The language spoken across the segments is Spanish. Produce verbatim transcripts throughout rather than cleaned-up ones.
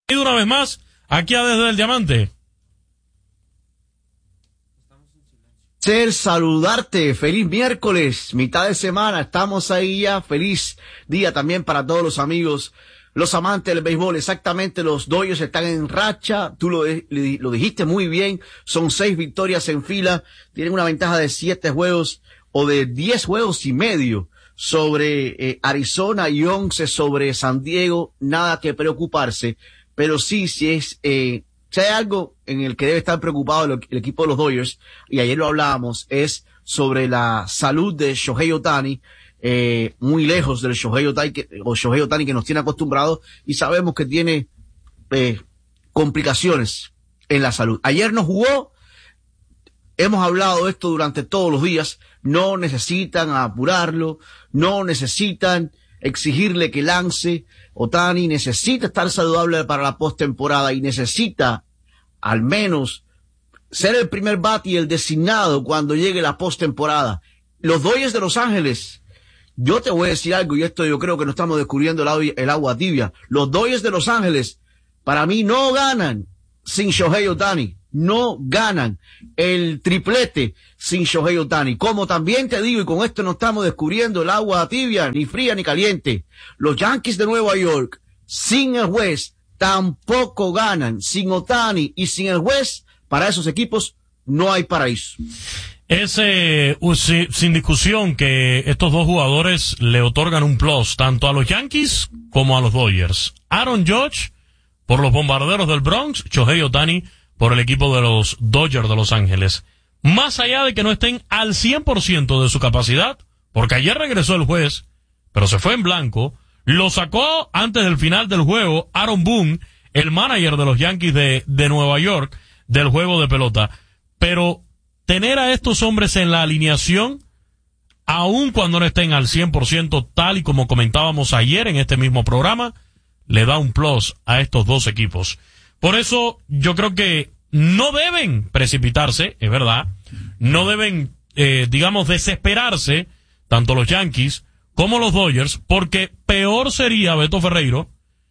Y una vez más, aquí a Desde el Diamante. Ser saludarte, feliz miércoles, mitad de semana, estamos ahí ya, feliz día también para todos los amigos, los amantes del béisbol. Exactamente, los Dodgers están en racha, tú lo, lo dijiste muy bien, son seis victorias en fila, tienen una ventaja de siete juegos o de diez juegos y medio sobre eh, Arizona y once sobre San Diego, nada que preocuparse. Pero sí, sí es, eh, si hay algo en el que debe estar preocupado el, el equipo de los Dodgers, y ayer lo hablábamos, es sobre la salud de Shohei Ohtani, eh, muy lejos del Shohei Ohtani que, o Shohei Ohtani que nos tiene acostumbrados, y sabemos que tiene, eh, complicaciones en la salud. Ayer no jugó, hemos hablado de esto durante todos los días, no necesitan apurarlo, no necesitan exigirle que lance. Ohtani necesita estar saludable para la postemporada y necesita al menos ser el primer bat y el designado cuando llegue la postemporada. Los Dodgers de Los Ángeles, yo te voy a decir algo, y esto yo creo que no estamos descubriendo el, agua, el agua tibia. Los Dodgers de Los Ángeles, para mí, no ganan sin Shohei Ohtani. No ganan el triplete sin Shohei Ohtani. Como también te digo, y con esto no estamos descubriendo el agua tibia, ni fría ni caliente, los Yankees de Nueva York, sin el juez, tampoco ganan. Sin Ohtani y sin el juez, para esos equipos no hay paraíso. Es eh, sin discusión que estos dos jugadores le otorgan un plus tanto a los Yankees como a los Dodgers. Aaron Judge por los Bombarderos del Bronx, Shohei Ohtani por el equipo de los Dodgers de Los Ángeles. Más allá de que no estén al cien por ciento de su capacidad, porque ayer regresó el juez, pero se fue en blanco, lo sacó antes del final del juego Aaron Boone, el manager de los Yankees de, de Nueva York, del juego de pelota. Pero tener a estos hombres en la alineación, aun cuando no estén al cien por ciento, tal y como comentábamos ayer en este mismo programa, le da un plus a estos dos equipos. Por eso yo creo que no deben precipitarse, es verdad, no deben, eh, digamos, desesperarse, tanto los Yankees como los Dodgers, porque peor sería, Beto Ferreiro,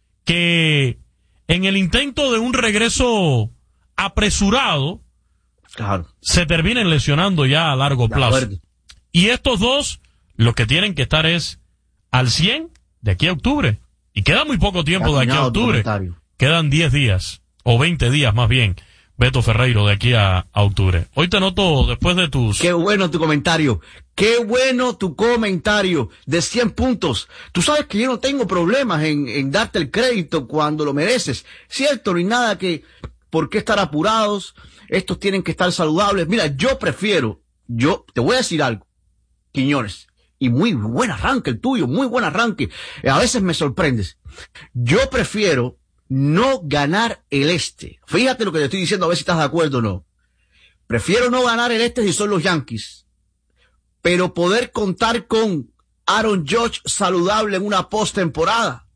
que en el intento de un regreso apresurado, claro, se terminen lesionando ya a largo plazo. Y estos dos, lo que tienen que estar es al cien de aquí a octubre. Y queda muy poco tiempo de aquí a octubre. Quedan diez días, o veinte días más bien, Beto Ferreiro, de aquí a, a octubre. Hoy te noto después de tus... Qué bueno tu comentario. Qué bueno tu comentario de cien puntos. Tú sabes que yo no tengo problemas en, en darte el crédito cuando lo mereces. Cierto, no hay nada que... ¿Por qué estar apurados? Estos tienen que estar saludables. Mira, yo prefiero... Yo te voy a decir algo, Quiñones. Y muy buen arranque el tuyo, muy buen arranque. A veces me sorprendes. Yo prefiero no ganar el este. Fíjate lo que te estoy diciendo, a ver si estás de acuerdo o no. Prefiero no ganar el este si son los Yankees, pero poder contar con Aaron Judge saludable en una postemporada.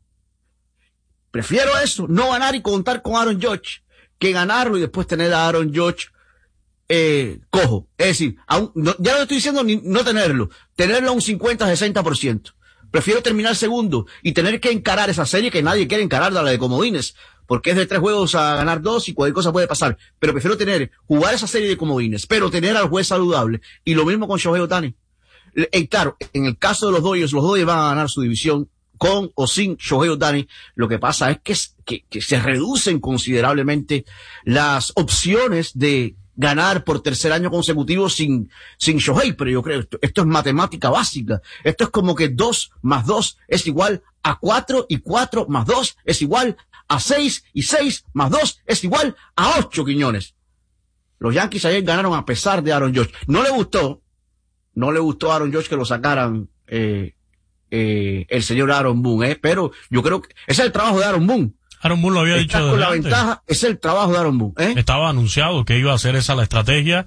Prefiero eso, no ganar y contar con Aaron Judge, que ganarlo y después tener a Aaron Judge eh, cojo. Es decir, aún, no, ya no estoy diciendo ni, no tenerlo, tenerlo a un cincuenta a sesenta por ciento. Prefiero terminar segundo y tener que encarar esa serie que nadie quiere encarar, la de comodines, porque es de tres juegos a ganar dos y cualquier cosa puede pasar. Pero prefiero tener, jugar esa serie de comodines, pero tener al juez saludable. Y lo mismo con Shohei Ohtani. Y claro, en el caso de los Dodgers, los Dodgers van a ganar su división con o sin Shohei Ohtani. Lo que pasa es que, que, que se reducen considerablemente las opciones de ganar por tercer año consecutivo sin, sin Shohei, pero yo creo, esto, esto es matemática básica. Esto es como que dos más dos es igual a cuatro y cuatro más dos es igual a seis y seis más dos es igual a ocho, Quiñones. Los Yankees ayer ganaron a pesar de Aaron Judge. No le gustó, no le gustó a Aaron Judge que lo sacaran, eh, eh, el señor Aaron Boone, eh, pero yo creo que ese es el trabajo de Aaron Boone. Aaron Boone lo había dicho con desde la antes. ventaja, es el trabajo de Aaron Boone, ¿eh? Estaba anunciado que iba a ser esa la estrategia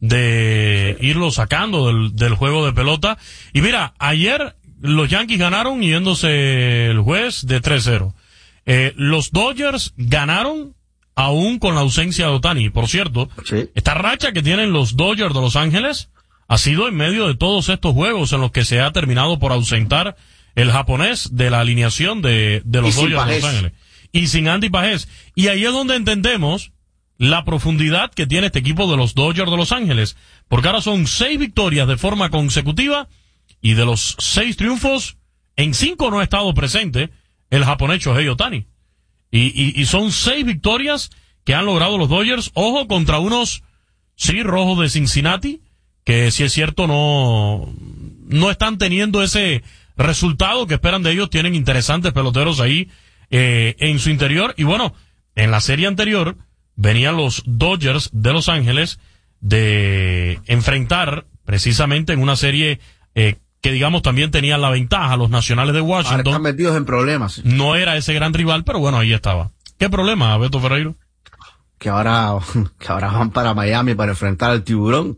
de irlo sacando del, del juego de pelota. Y mira, ayer los Yankees ganaron yéndose el juez de tres cero. Eh, los Dodgers ganaron aún con la ausencia de Ohtani. Por cierto, sí, esta racha que tienen los Dodgers de Los Ángeles ha sido en medio de todos estos juegos en los que se ha terminado por ausentar el japonés de la alineación de, de los Dodgers de Los Ángeles. y sin Andy Pajés. Y ahí es donde entendemos la profundidad que tiene este equipo de los Dodgers de Los Ángeles, porque ahora son seis victorias de forma consecutiva, y de los seis triunfos, en cinco no ha estado presente el japonés Shohei Ohtani. Y, y, y son seis victorias que han logrado los Dodgers, ojo, contra unos, sí, rojos de Cincinnati, que si es cierto no, no están teniendo ese resultado que esperan de ellos. Tienen interesantes peloteros ahí eh, en su interior. Y bueno, en la serie anterior venían los Dodgers de Los Ángeles de enfrentar precisamente en una serie eh, que digamos también tenían la ventaja los Nacionales de Washington. Ahora están metidos en problemas. No era ese gran rival, pero bueno, ahí estaba. ¿Qué problema, Beto Ferreiro? Que ahora, que ahora van para Miami para enfrentar al Tiburón.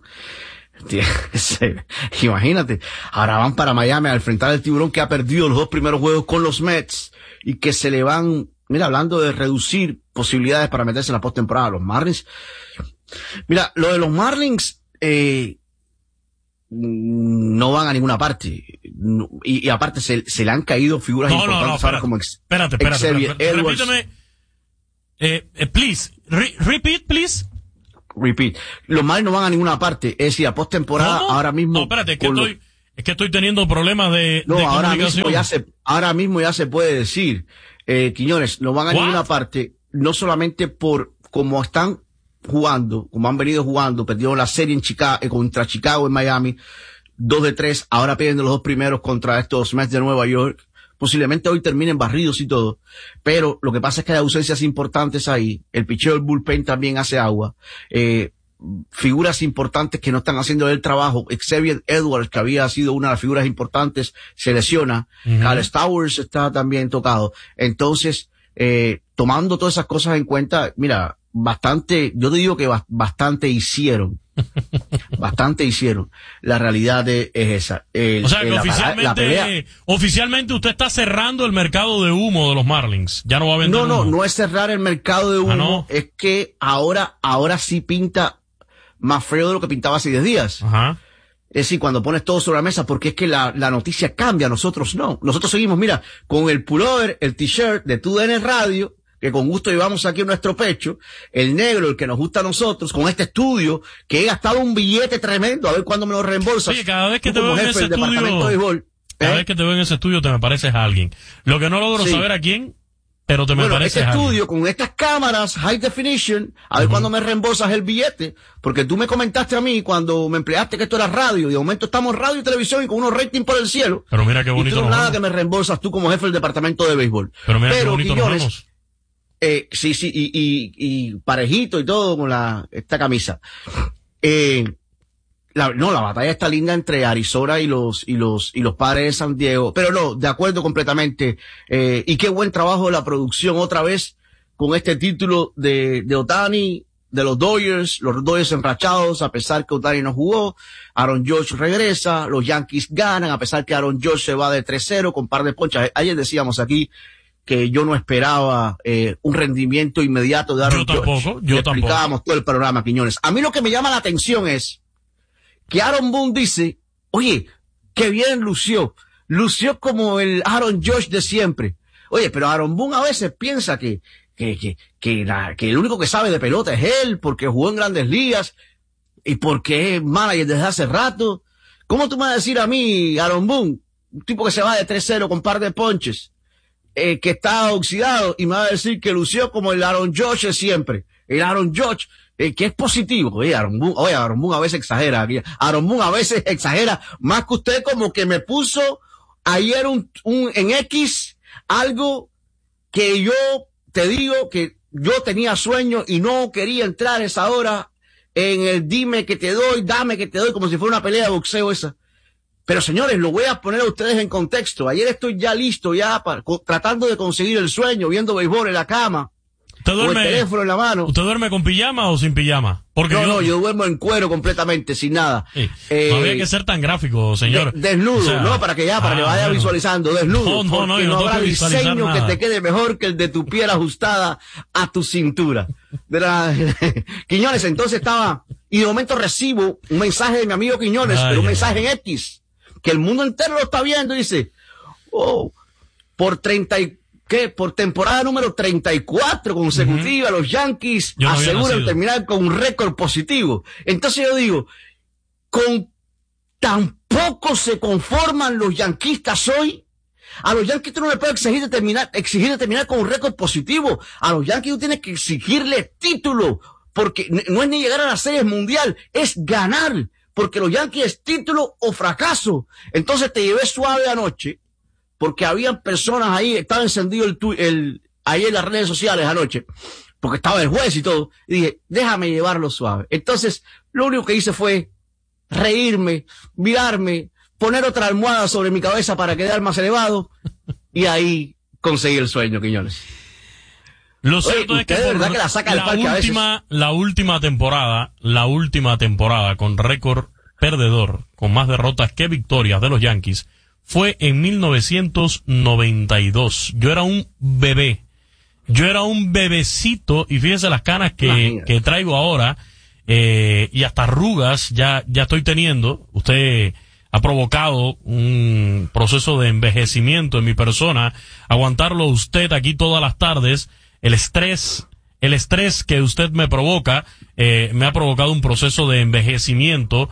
Imagínate, ahora van para Miami a enfrentar al Tiburón, que ha perdido los dos primeros juegos con los Mets y que se le van, mira, hablando de reducir posibilidades para meterse en la postemporada, los Marlins. Mira, lo de los Marlins, eh, no van a ninguna parte. Y, y aparte se, se le han caído figuras no, importantes no, no, ahora como ex, espérate, espérate, Xavier espérate, Edwards. Repíteme, eh, eh, please, re, repeat, please. Repeat. Los Marlins no van a ninguna parte. Es decir, a postemporada ahora mismo. No, espérate, es que estoy, lo... es que estoy teniendo problemas de, no, de ahora comunicación. Mismo ya se, ahora mismo ya se puede decir, eh, Quiñones, no van a What? ninguna parte, no solamente por cómo están jugando, como han venido jugando, perdieron la serie en Chicago, eh, contra Chicago en Miami, dos de tres, ahora pierden los dos primeros contra estos Mets de Nueva York. Posiblemente hoy terminen barridos y todo, pero lo que pasa es que hay ausencias importantes ahí. El picheo del bullpen también hace agua. Eh, figuras importantes que no están haciendo el trabajo. Xavier Edwards, que había sido una de las figuras importantes, se lesiona. Uh-huh. Kyle Stowers está también tocado. Entonces, eh, tomando todas esas cosas en cuenta, mira, bastante, yo te digo que bastante hicieron. Bastante hicieron. La realidad es, es esa. El, o sea que la, oficialmente, la pelea, oficialmente usted está cerrando el mercado de humo de los Marlins. Ya no va a vender. No, no, humo. no es cerrar el mercado de humo. Ah, ¿no? Es que ahora, ahora sí pinta más feo de lo que pintaba hace diez días. Ajá. Es decir, cuando pones todo sobre la mesa, porque es que la, la noticia cambia, nosotros no. Nosotros seguimos, mira, con el pullover, el t-shirt de Tu D N Radio, que con gusto llevamos aquí en nuestro pecho, el negro, el que nos gusta a nosotros, con este estudio, que he gastado un billete tremendo, a ver cuándo me lo reembolsas. Sí, cada vez que te veo en ese estudio, de béisbol, cada ¿eh? vez que te veo en ese estudio te me pareces a alguien. Lo que no logro sí. saber a quién, pero te me bueno, pareces este a alguien. estudio con estas cámaras high definition, a ver uh-huh. cuándo me reembolsas el billete, porque tú me comentaste a mí cuando me empleaste que esto era radio, y de momento estamos radio y televisión y con unos ratings por el cielo. Pero mira qué bonito. Y tú no nada que me reembolsas tú como jefe del departamento de béisbol. Pero mira pero, qué bonito Quiñones, nos vemos. Eh, sí, sí, y, y, y parejito y todo con la, esta camisa. Eh, la, no, la batalla está linda entre Arizona y los, y los, y los Padres de San Diego. Pero no, de acuerdo completamente. Eh, y qué buen trabajo de la producción otra vez con este título de, de Ohtani, de los Dodgers, los Dodgers enrachados, a pesar que Ohtani no jugó. Aaron Judge regresa, los Yankees ganan, a pesar que Aaron Judge se va de tres cero con par de ponchas. Ayer decíamos aquí que yo no esperaba eh, un rendimiento inmediato de Aaron Yo tampoco, Judge. yo Le tampoco. Explicábamos todo el programa, Quiñones. A mí lo que me llama la atención es que Aaron Boone dice, oye, qué bien lució. Lució como el Aaron Judge de siempre. Oye, pero Aaron Boone a veces piensa que, que, que, que, la, que el único que sabe de pelota es él, porque jugó en Grandes Ligas y porque es manager desde hace rato. ¿Cómo tú me vas a decir a mí, Aaron Boone, un tipo que se va de tres cero con par de ponches, Eh, que está oxidado, y me va a decir que lució como el Aaron Judge de siempre? El Aaron Judge, eh, que es positivo. Oye, Aaron Boone, oye, Aaron Boone a veces exagera. Aaron Boone a veces exagera más que usted, como que me puso ayer un, un, en X algo que yo te digo que yo tenía sueño y no quería entrar a esa hora en el dime que te doy, dame que te doy, como si fuera una pelea de boxeo esa. Pero señores, lo voy a poner a ustedes en contexto. Ayer estoy ya listo, ya para, co, tratando de conseguir el sueño, viendo béisbol en la cama, ¿Usted duerme, con el teléfono en la mano. ¿Usted duerme con pijama o sin pijama? Porque no, yo, no, yo duermo en cuero completamente, sin nada. Sí, eh, no había que ser tan gráfico, señor. De, desnudo, o sea, no, para que ya, para ah, que vaya bueno. visualizando, desnudo. No, no, no, porque no, no habrá diseño nada. que te quede mejor que el de tu piel ajustada a tu cintura. De la, Quiñones, entonces estaba, y de momento recibo un mensaje de mi amigo Quiñones, ay, pero un ay, mensaje ay. en X, que el mundo entero lo está viendo y dice, oh, por treinta y que por temporada número treinta y cuatro consecutiva, uh-huh. los Yankees no aseguran terminar con un récord positivo. Entonces yo digo, con tan poco se conforman los yanquistas hoy. A los Yankees tú no le puedes exigir de terminar, exigir de terminar con un récord positivo. A los Yankees tú tienes que exigirle título, porque no es ni llegar a la Serie Mundial, es ganar, porque los Yankees es título o fracaso. Entonces te llevé suave anoche, porque habían personas ahí, estaba encendido el, tu, el ahí en las redes sociales anoche, porque estaba el juez y todo, y dije, déjame llevarlo suave. Entonces, lo único que hice fue reírme, mirarme, poner otra almohada sobre mi cabeza para quedar más elevado, y ahí conseguí el sueño, Quiñones. Lo cierto Oye, es que, de verdad que la saca del la parque última, a veces. la última temporada, la última temporada con récord perdedor, con más derrotas que victorias de los Yankees, fue en mil novecientos noventa y dos. Yo era un bebé. Yo era un bebecito, y fíjense las canas que, que traigo ahora, eh, y hasta arrugas ya, ya estoy teniendo. Usted ha provocado un proceso de envejecimiento en mi persona. Aguantarlo usted aquí todas las tardes, el estrés, el estrés que usted me provoca, eh, me ha provocado un proceso de envejecimiento,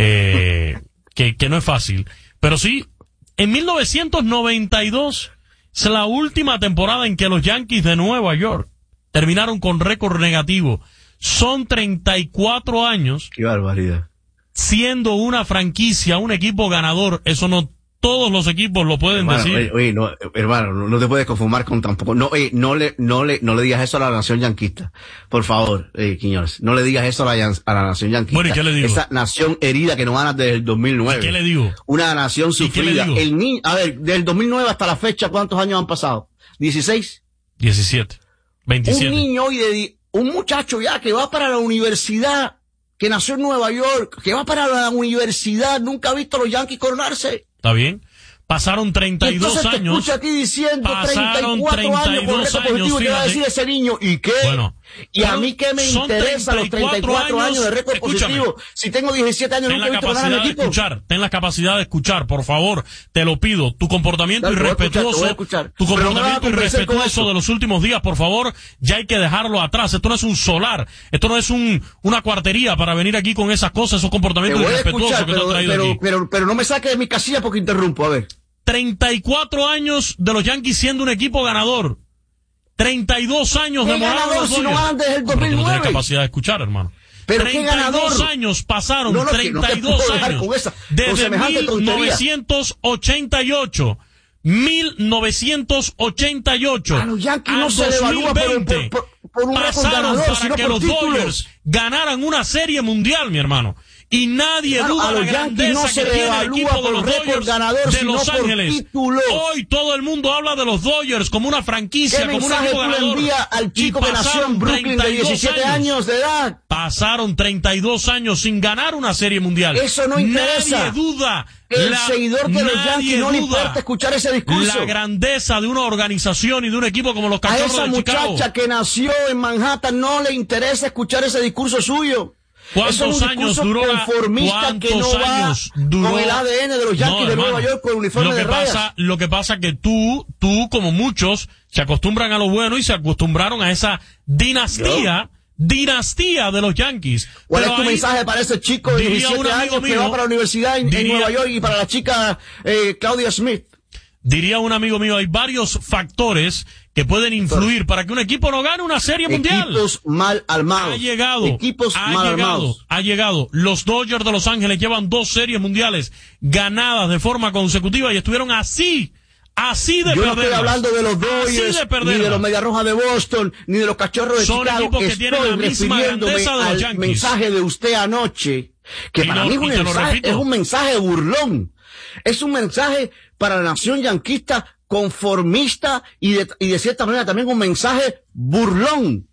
eh, que, que no es fácil. Pero sí, en mil novecientos noventa y dos es la última temporada en que los Yankees de Nueva York terminaron con récord negativo. Son treinta y cuatro años. ¡Qué barbaridad! Siendo una franquicia, un equipo ganador. Eso no todos los equipos lo pueden hermano, decir. Oye, oye, no, hermano, no, no te puedes conformar con tampoco. No, oye, no le, no le, no le digas eso a la nación yanquista. Por favor, eh, Quiñones, no le digas eso a la, a la nación yanquista. Bueno, ¿y qué le digo? Esa nación herida que no gana desde el dos mil nueve. ¿Y qué le digo? Una nación sufrida. El ni, a ver, del dos mil nueve hasta la fecha, ¿cuántos años han pasado? ¿dieciséis? diecisiete. veintisiete. Un niño hoy de, un muchacho ya que va para la universidad, que nació en Nueva York, que va para la universidad, nunca ha visto a los Yankees coronarse. ¿Está bien? Pasaron treinta y dos Entonces años. Escucha aquí diciendo pasaron treinta y cuatro treinta y dos años, años, ¿qué va a decir ese niño? ¿Y qué? Bueno, y a mí qué me interesa los treinta y cuatro años, años de récord positivo. Si tengo diecisiete años, ten nunca he visto ganar a mi de equipo. Escuchar, ten la capacidad de escuchar, por favor, te lo pido. Tu comportamiento Dale, irrespetuoso, escuchar, tu comportamiento no irrespetuoso de los últimos días, por favor, ya hay que dejarlo atrás. Esto no es un solar, esto no es un una cuartería para venir aquí con esas cosas, esos comportamientos irrespetuosos que pero, te han traído pero, aquí. Pero, pero, pero no me saques de mi casilla porque interrumpo, a ver. treinta y cuatro años de los Yankees siendo un equipo ganador. treinta y dos años de ganador si no ganan desde el dos mil nueve? Pero tú no tienes capacidad de escuchar, hermano. Pero qué ganador. treinta y dos años pasaron, no, no, treinta y dos no años. Con esa, desde con mil novecientos ochenta y ocho. mil novecientos ochenta y ocho. A los Yankees no se le evalúa por, por, por, por un récord ganador, para sino que por los títulos. Dodgers ganaran una serie mundial, mi hermano. Y nadie claro, duda a los la Yankees grandeza no se que le tiene el equipo evalúa de por los récord Dodgers ganador, de sino Los por Ángeles. títulos. Hoy todo el mundo habla de los Dodgers como una franquicia, ¿Qué como un mensaje equipo tú le ganador? envías al chico que nació en Brooklyn de diecisiete años de edad? Pasaron treinta y dos años sin ganar una serie mundial. Eso no interesa. Nadie duda. El la, seguidor de los Yankees no le importa escuchar ese discurso. La grandeza de una organización y de un equipo como los Cachorros de Chicago. A esa muchacha que nació en Manhattan no le interesa escuchar ese discurso suyo. ¿Cuántos es un años duró la, conformista que no años va duró, con el A D N de los Yankees no, de Nueva York con el uniforme lo que de rayas? pasa, lo que pasa que tú, tú como muchos, se acostumbran a lo bueno y se acostumbraron a esa dinastía, no. dinastía de los Yankees. ¿Cuál Pero es tu mensaje para ese chico de diecisiete años mío, que va para la universidad en, diría, en Nueva York y para la chica eh, Claudia Smith? Diría un amigo mío, hay varios factores que pueden influir para que un equipo no gane una serie mundial. Equipos mal armados. Ha llegado. Equipos ha mal llegado, armados. Ha llegado. Los Dodgers de Los Ángeles llevan dos series mundiales ganadas de forma consecutiva y estuvieron así, así de Yo perderlas. no estoy hablando de los Dodgers, de ni de los Medias Rojas de Boston, ni de los Cachorros de Son Chicago. equipos que tienen la misma grandeza de los al Yankees. mensaje de usted anoche, que y para no, mí es un, mensaje, es un mensaje burlón. Es un mensaje para la nación yanquista conformista y de, y de cierta manera también un mensaje burlón.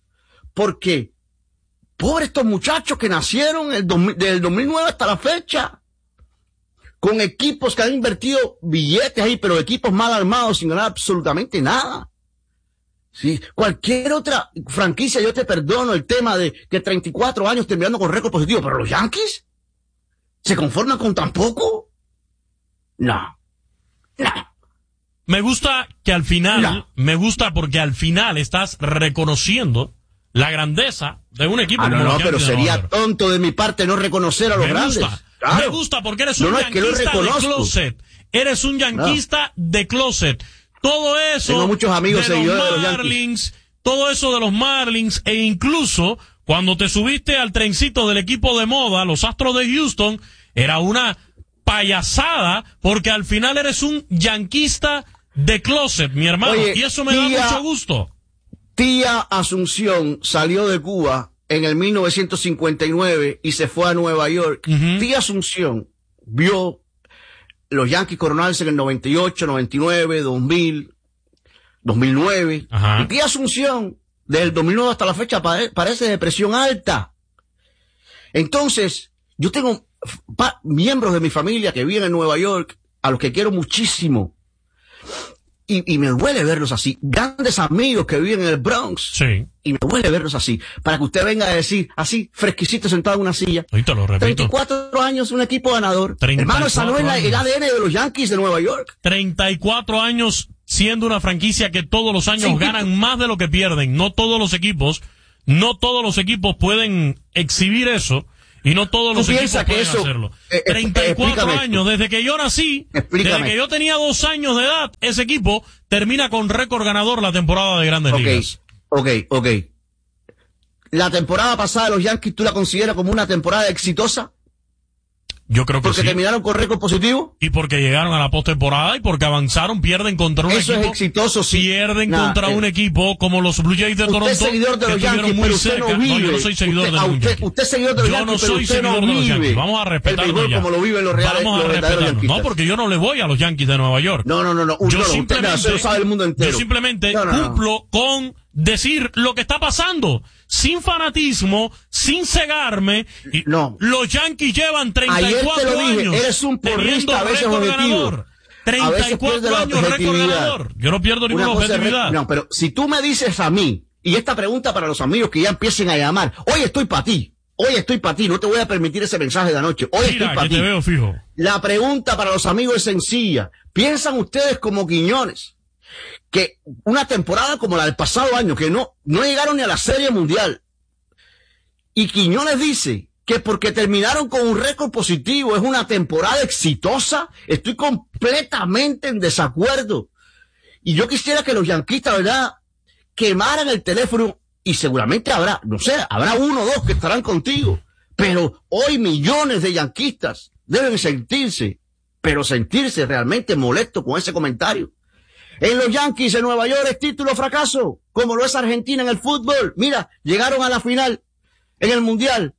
Porque, pobre estos muchachos que nacieron el dos mil, del dos mil nueve hasta la fecha, con equipos que han invertido billetes ahí, pero equipos mal armados sin ganar absolutamente nada. Sí, cualquier otra franquicia yo te perdono el tema de que treinta y cuatro años terminando con récord positivo, pero los Yankees ¿se conforman con tan poco? No, no. Me gusta que al final, no. me gusta porque al final estás reconociendo la grandeza de un equipo ah, como no, los no, pero Yankees de sería Nueva York. tonto de mi parte no reconocer a los me grandes. Gusta, claro. Me gusta porque eres un no, no, es que lo yanquista de reconozco. closet. Eres un yanquista no. de closet. Todo eso Tengo muchos amigos de seguidores los de los Marlins, todo eso de los Marlins, e incluso cuando te subiste al trencito del equipo de moda, los Astros de Houston, era una payasada porque al final eres un yanquista de closet, mi hermano. Oye, y eso me tía, da mucho gusto. Tía Asunción salió de Cuba en el mil novecientos cincuenta y nueve y se fue a Nueva York. Uh-huh. Tía Asunción vio los Yankees coronarse en el noventa y ocho, noventa y nueve, dos mil, dos mil nueve. Uh-huh. Y tía Asunción, desde el dos mil nueve hasta la fecha, pare, parece de presión alta. Entonces, yo tengo pa- miembros de mi familia que viven en Nueva York, a los que quiero muchísimo. Y, y me duele verlos así. Grandes amigos que viven en el Bronx. Sí. Y me duele verlos así. Para que usted venga a decir, así, fresquecito sentado en una silla. Ahorita lo repito. treinta y cuatro años, un equipo ganador. Hermano, esa no es la, el A D N de los Yankees de Nueva York. treinta y cuatro años siendo una franquicia que todos los años sí, ganan más de lo que pierden. No todos los equipos, no todos los equipos pueden exhibir eso. Y no todos los equipos pueden eso, hacerlo. Eh, treinta y cuatro años, desde que yo nací, explícame. Desde que yo tenía dos años de edad, ese equipo termina con récord ganador la temporada de Grandes okay, Ligas. Ok, ok. ¿La temporada pasada de los Yankees tú la consideras como una temporada exitosa? Yo creo que porque sí. Porque terminaron con récord positivo. Y porque llegaron a la postemporada y porque avanzaron, pierden contra un Eso equipo. Eso es exitoso, sí. Pierden nah, contra eh. un equipo como los Blue Jays de usted Toronto. Es seguidor de los que Yankees, muy pero usted cerca. no vive. No, yo no soy seguidor usted, de los usted, Yankees. usted es seguidor de los yo Yankees, no soy pero usted seguidor no de los vive. Yankees. Vamos a respetarlo el ya. Como lo viven los reales, Vamos a los respetarlo. No, porque yo no le voy a los Yankees de Nueva York. No, no, no, no. Yo no, simplemente, usted no, sabe el mundo entero. Yo simplemente no, no, no. cumplo con decir lo que está pasando. Sin fanatismo, sin cegarme. Y no. Los Yankees llevan treinta y cuatro Ayer te lo dije, años. Eres un porrista a veces objetivo. treinta y cuatro años récord ganador. Yo no pierdo ninguna objetividad. No, pero si tú me dices a mí, y esta pregunta para los amigos que ya empiecen a llamar, hoy estoy para ti, hoy estoy para ti, no te voy a permitir ese mensaje de anoche, hoy Mira, estoy para que ti. te veo fijo. La pregunta para los amigos es sencilla. ¿Piensan ustedes como Quiñones que una temporada como la del pasado año, que no, no llegaron ni a la Serie Mundial, y Quiñones dice que porque terminaron con un récord positivo es una temporada exitosa? Estoy completamente en desacuerdo. Y yo quisiera que los yanquistas, ¿verdad?, quemaran el teléfono, y seguramente habrá, no sé, habrá uno o dos que estarán contigo. Pero hoy millones de yanquistas deben sentirse, pero sentirse realmente molestos con ese comentario. En los Yankees de Nueva York es título fracaso, como lo es Argentina en el fútbol. Mira, llegaron a la final en el Mundial.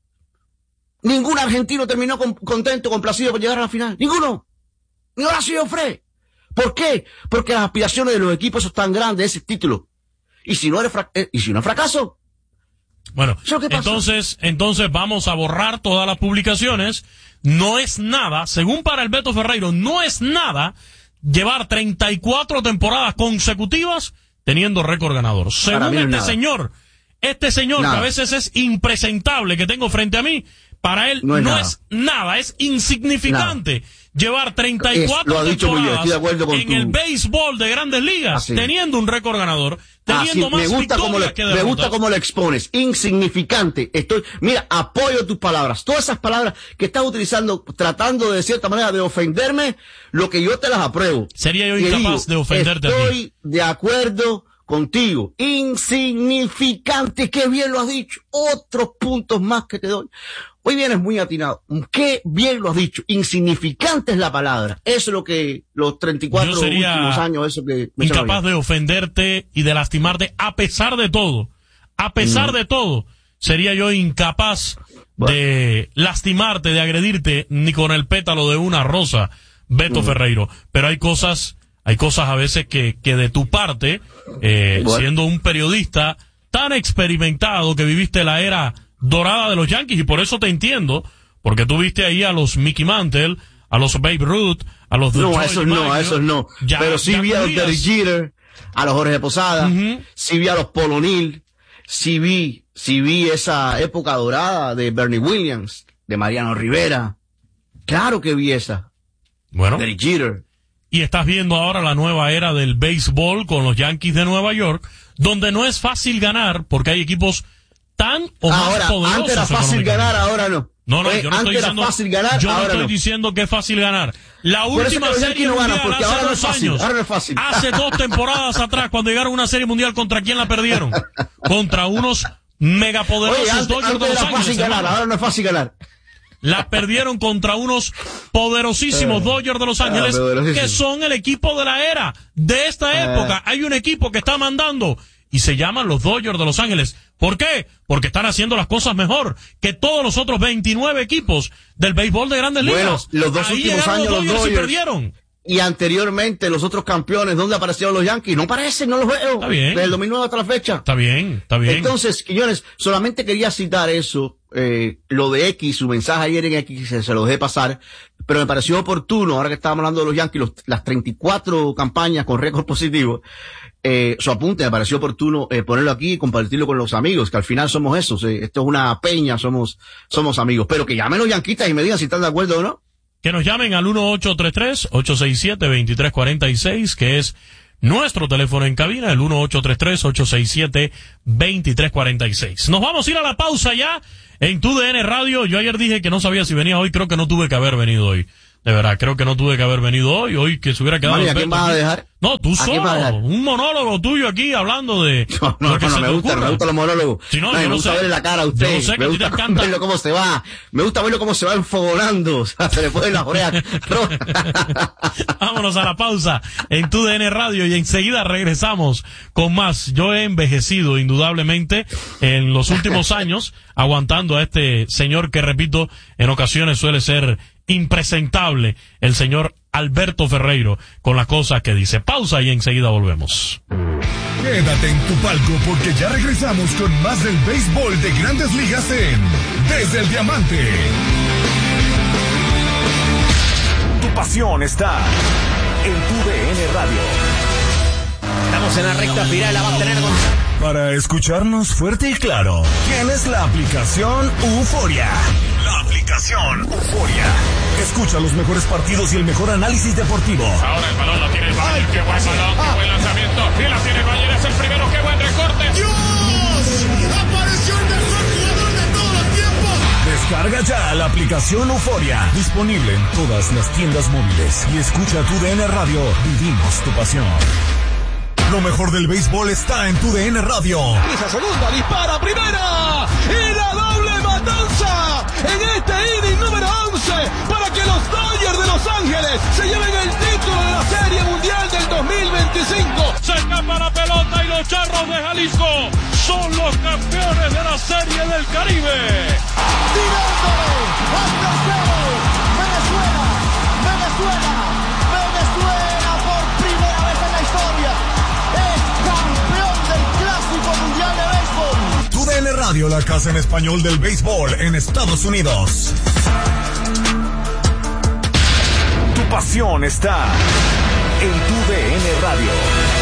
Ningún argentino terminó con, contento, complacido por llegar a la final. Ninguno. Ni Horacio Fred. ¿Por qué? Porque las aspiraciones de los equipos son tan grandes, ese título. Y si no eres fra- eh, y si no es fracaso. Bueno, entonces, entonces vamos a borrar todas las publicaciones. No es nada, según para el Beto Ferreiro, no es nada llevar treinta y cuatro temporadas consecutivas teniendo récord ganador. Según este nada. señor, este señor nada. que a veces es impresentable que tengo frente a mí, para él no es, no nada. es nada, es insignificante nada. llevar treinta y cuatro es, temporadas bien, en tu... el béisbol de Grandes Ligas, Así. teniendo un récord ganador, teniendo Así. más me gusta victorias como le, que derrotas. Me gusta cómo lo expones, insignificante. Estoy, mira, apoyo tus palabras, todas esas palabras que estás utilizando, tratando de cierta manera de ofenderme, lo que yo te las apruebo. Sería yo incapaz digo, de ofenderte a ti. Estoy de acuerdo contigo. Insignificante, qué bien lo has dicho. Otros puntos más que te doy. Hoy vienes muy atinado. Qué bien lo has dicho. Insignificante es la palabra. Eso es lo que los treinta y cuatro últimos años, eso que me incapaz de ofenderte y de lastimarte a pesar de todo. A pesar mm. de todo. Sería yo incapaz bueno. de lastimarte, de agredirte, ni con el pétalo de una rosa, Beto mm. Ferreiro. Pero hay cosas, hay cosas a veces que, que de tu parte, eh, bueno. siendo un periodista tan experimentado que viviste la era dorada de los Yankees, y por eso te entiendo, porque tú viste ahí a los Mickey Mantle, a los Babe Ruth, a los no, a esos no, a esos no, ya, pero sí vi a los Derek Jeter, a los Jorge Posada, uh-huh. sí vi a los Paul O'Neill, sí vi, sí vi esa época dorada de Bernie Williams, de Mariano Rivera, claro que vi esa, bueno, Derek Jeter. y estás viendo ahora la nueva era del béisbol con los Yankees de Nueva York, donde no es fácil ganar porque hay equipos tan o más ahora, poderosos. Antes era fácil ganar, ahora no. No, no, eh, yo no antes estoy era diciendo, fácil ganar, yo no ahora estoy no. diciendo que es fácil ganar. La Por eso última que los serie Yankees no ganan, mundial porque hace ahora no dos es fácil, años, ahora no es fácil. hace dos temporadas atrás, cuando llegaron a una serie mundial, ¿contra quién la perdieron? Contra unos megapoderosos Oye, antes, Dodgers antes de Los era Ángeles. fácil ganar, hermano. ahora no es fácil ganar. La perdieron contra unos poderosísimos Eh, Dodgers de Los Ángeles, ah, poderosísimo. que son el equipo de la era de esta Eh. época. Hay un equipo que está mandando y se llaman los Dodgers de Los Ángeles. ¿Por qué? Porque están haciendo las cosas mejor que todos los otros veintinueve equipos del béisbol de Grandes Bueno, Ligas. los dos Ahí últimos llegaron años los los Dodgers y Dodgers. perdieron. Y anteriormente los otros campeones, ¿dónde aparecieron los Yankees? No aparecen, no los veo. Está bien. Desde el dos mil nueve hasta la fecha. Está bien, está bien. Entonces, Quiñones, solamente quería citar eso, eh, lo de X, su mensaje ayer en X, se, se lo dejé pasar, pero me pareció oportuno, ahora que estábamos hablando de los Yankees, los, las treinta y cuatro campañas con récord positivo, eh, su apunte me pareció oportuno eh, ponerlo aquí y compartirlo con los amigos, que al final somos esos, eh, esto es una peña, somos, somos amigos, pero que llamen los yanquistas y me digan si están de acuerdo o no. Que nos llamen al uno ocho tres tres, ocho seis siete, dos tres cuatro seis, que es nuestro teléfono en cabina, el uno ocho tres tres, ocho seis siete, dos tres cuatro seis. Nos vamos a ir a la pausa ya en Tu D N Radio. Yo ayer dije que no sabía si venía hoy, creo que no tuve que haber venido hoy. De verdad, creo que no tuve que haber venido hoy, hoy que se hubiera quedado... María, ¿a quién vas a dejar? No, tú ¿A quién vas a solo, dejar? un monólogo tuyo aquí hablando de... No, no, lo que no, se me te gusta, ocurra. me gustan los monólogos. Si no, No, yo me no gusta sé. verle la cara a Yo usted. no sé que me a ti gusta te encanta. verlo cómo se va. Me gusta verlo cómo se va enfogonando. O sea, se le ponen las orejas. Vámonos a la pausa en Tu D N Radio y enseguida regresamos con más. Yo he envejecido indudablemente en los últimos años aguantando a este señor que, repito, en ocasiones suele ser impresentable, el señor Alberto Ferreiro, con las cosas que dice. Pausa y enseguida volvemos. Quédate en tu palco porque ya regresamos con más del béisbol de Grandes Ligas en Desde el Diamante. Tu pasión está en Tu D N Radio. Estamos en la recta final, la va a tener Gonzalo. Para escucharnos fuerte y claro, tienes la aplicación Euforia. La aplicación Euforia. Escucha los mejores partidos y el mejor análisis deportivo. Ahora el balón lo tiene el Bayern, qué buen balón, qué buen lanzamiento. Y la tiene el Bayern, es el primero, qué buen recorte. ¡Dios! ¡Apareció el mejor jugador de todos los tiempos! Descarga ya la aplicación Euforia. Disponible en todas las tiendas móviles. Y escucha Tu D N Radio. Vivimos tu pasión. Lo mejor del béisbol está en Tu D N Radio. Esa segunda, dispara, primera. Y la doble matanza en este inning número once para que los Dodgers de Los Ángeles se lleven el título de la Serie Mundial del dos mil veinticinco. Se escapa la pelota y los Charros de Jalisco son los campeones de la Serie del Caribe. Tirándole al tercero. Venezuela, Venezuela, Venezuela por primera vez en la historia es campeón del Clásico Mundial de Béisbol. Tu D N Radio, la casa en español del béisbol en Estados Unidos. Tu pasión está en Tu D N Radio.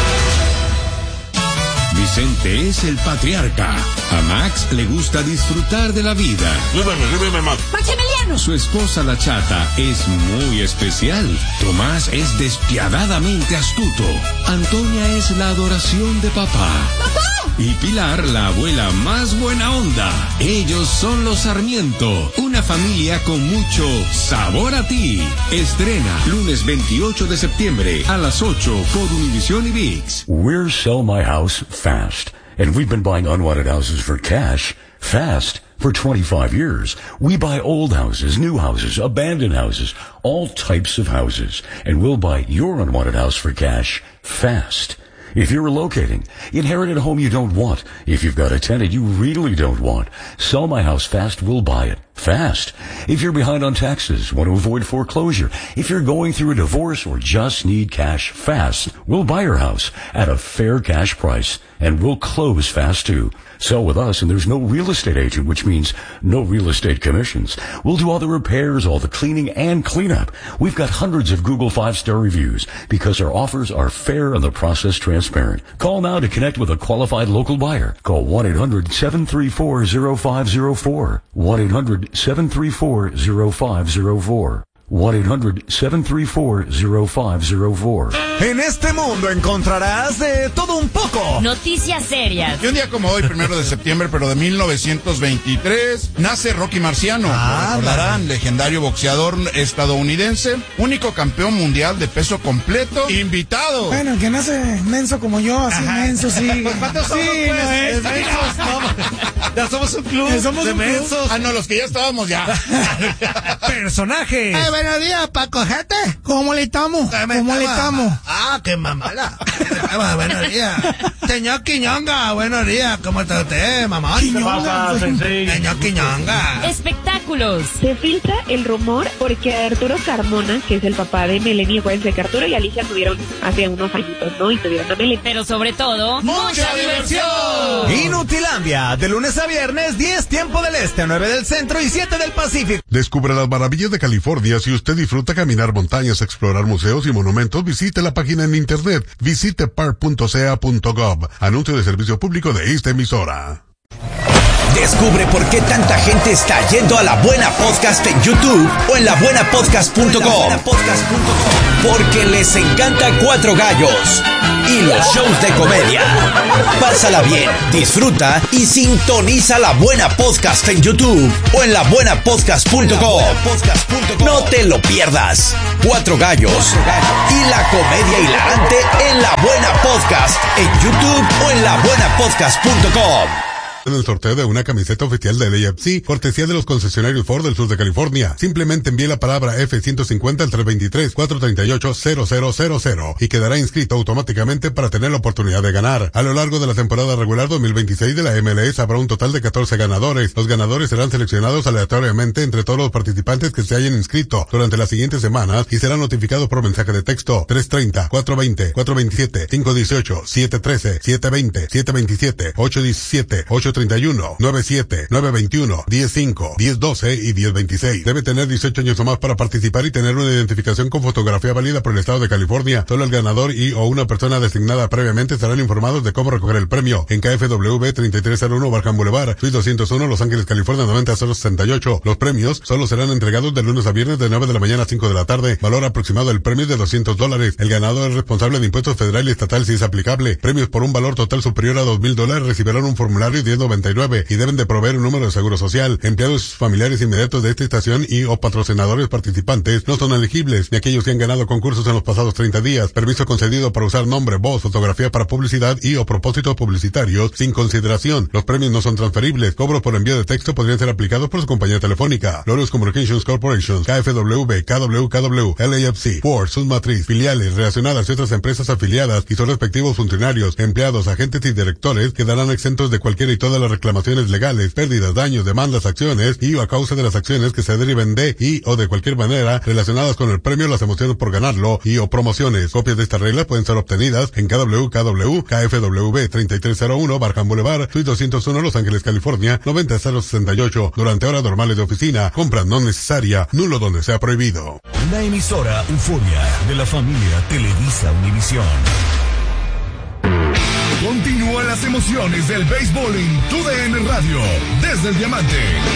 Vicente es el patriarca. A Max le gusta disfrutar de la vida. Maximiliano. Su esposa la chata es muy especial. Tomás es despiadadamente astuto. Antonia es la adoración de papá. ¡Papá! Y Pilar, la abuela más buena onda. Ellos son los Sarmiento, una familia con mucho sabor a ti. Estrena lunes veintiocho de septiembre a las ocho por Univision y ViX. We're Sell My House Fast, and we've been buying unwanted houses for cash fast for twenty-five years. We buy old houses, new houses, abandoned houses, all types of houses, and we'll buy your unwanted house for cash fast. If you're relocating, inherit a home you don't want. If you've got a tenant you really don't want, Sell My House Fast will buy it fast. If you're behind on taxes, want to avoid foreclosure, if you're going through a divorce or just need cash fast, we'll buy your house at a fair cash price and we'll close fast too. Sell with us and there's no real estate agent, which means no real estate commissions. We'll do all the repairs, all the cleaning and cleanup. We've got hundreds of Google five-star reviews because our offers are fair and the process transparent. Call now to connect with a qualified local buyer. Call one eight hundred seven three four zero five zero four. one eight hundred seven three four zero five zero four. one eight hundred seven three four oh five oh four. En este mundo encontrarás de todo un poco. Noticias serias. Y un día como hoy, primero de septiembre, pero de mil novecientos veintitrés, nace Rocky Marciano. Ah, Lo recordarán, legendario boxeador estadounidense, único campeón mundial de peso completo, invitado. Bueno, que nace menso como yo, así Ajá. menso, sí. ¿Cuántos somos, Sí, pues? no es. De mensos, no. Ya somos un club Ya somos de un club. mensos. Ah, no, los que ya estábamos ya. Personajes. Ay, buenos días, Paco, gente. ¿Cómo le estamos? ¿Cómo le estamos? Ah, qué mamala. Buenos días. Señor Quiñonga, buenos días. ¿Cómo está usted, mamá? ¿Qué pasa, Sensei? Señor Quiñonga. Espectáculos. Se filtra el rumor porque Arturo Carmona, que es el papá de Melanie, acuérdense que Arturo y Alicia tuvieron hace unos añitos, ¿no? Y tuvieron a Melanie. Pero sobre todo, ¡mucha diversión! Inutilandia, de lunes a viernes, diez tiempo del este, nueve del centro y siete del Pacífico. Descubra las maravillas de California. Si usted disfruta caminar montañas, explorar museos y monumentos, visite la página en internet. Visite park punto c a punto gov. Anuncio de servicio público de esta emisora. Descubre por qué tanta gente está yendo a La Buena Podcast en YouTube o en la buena podcast punto com. Porque les encanta Cuatro Gallos y los shows de comedia. Pásala bien, disfruta y sintoniza La Buena Podcast en YouTube o en la buena podcast punto com. No te lo pierdas. Cuatro Gallos y la comedia hilarante en La Buena Podcast en YouTube o en la buena podcast punto com. En el sorteo de una camiseta oficial del A F C, cortesía de los concesionarios Ford del sur de California. Simplemente envíe la palabra F ciento cincuenta al tres dos tres, cuatro tres ocho, cero cero cero cero y quedará inscrito automáticamente para tener la oportunidad de ganar. A lo largo de la temporada regular dos mil veintiséis de la M L S habrá un total de catorce ganadores. Los ganadores serán seleccionados aleatoriamente entre todos los participantes que se hayan inscrito durante las siguientes semanas y serán notificados por mensaje de texto tres treinta, cuatro veinte, cuatro veintisiete, cinco dieciocho, siete trece, siete veinte, siete veintisiete, ocho diecisiete, ocho treinta y uno, nueve siete, nueve veintiuno, diez cinco, diez doce y diez veintiséis. Debe tener dieciocho años o más para participar y tener una identificación con fotografía válida por el estado de California. Solo el ganador y o una persona designada previamente serán informados de cómo recoger el premio. En K F W treinta y tres cero uno Barham Boulevard, Suite doscientos uno, Los Ángeles, California noventa cero sesenta y ocho. Los premios solo serán entregados de lunes a viernes de nueve de la mañana a cinco de la tarde. Valor aproximado del premio es de doscientos dólares. El ganador es responsable de impuestos federal y estatal si es aplicable. Premios por un valor total superior a dos mil dólares recibirán un formulario diez noventa y nueve y deben de proveer un número de seguro social. Empleados familiares inmediatos de esta estación y o patrocinadores participantes no son elegibles, ni aquellos que han ganado concursos en los pasados treinta días. Permiso concedido para usar nombre, voz, fotografía para publicidad y o propósitos publicitarios sin consideración. Los premios no son transferibles. Cobros por envío de texto podrían ser aplicados por su compañía telefónica. Lotus Communications Corporation, K F W, K W K W, L A F C, Ford, sus matriz, filiales, relacionadas y otras empresas afiliadas y sus respectivos funcionarios, empleados, agentes y directores quedarán exentos de cualquiera y todas las reclamaciones legales, pérdidas, daños, demandas, acciones y o a causa de las acciones que se deriven de y o de cualquier manera relacionadas con el premio, las emociones por ganarlo y o promociones. Copias de esta regla pueden ser obtenidas en K W K W, K F W treinta y tres cero uno Barham Boulevard, Suite doscientos uno, Los Ángeles, California noventa cero sesenta y ocho durante horas normales de oficina. Compra no necesaria, nulo donde sea prohibido. Una emisora euforia de la familia Televisa Univisión. Continúan las emociones del béisbol en tu D N Radio, desde el Diamante.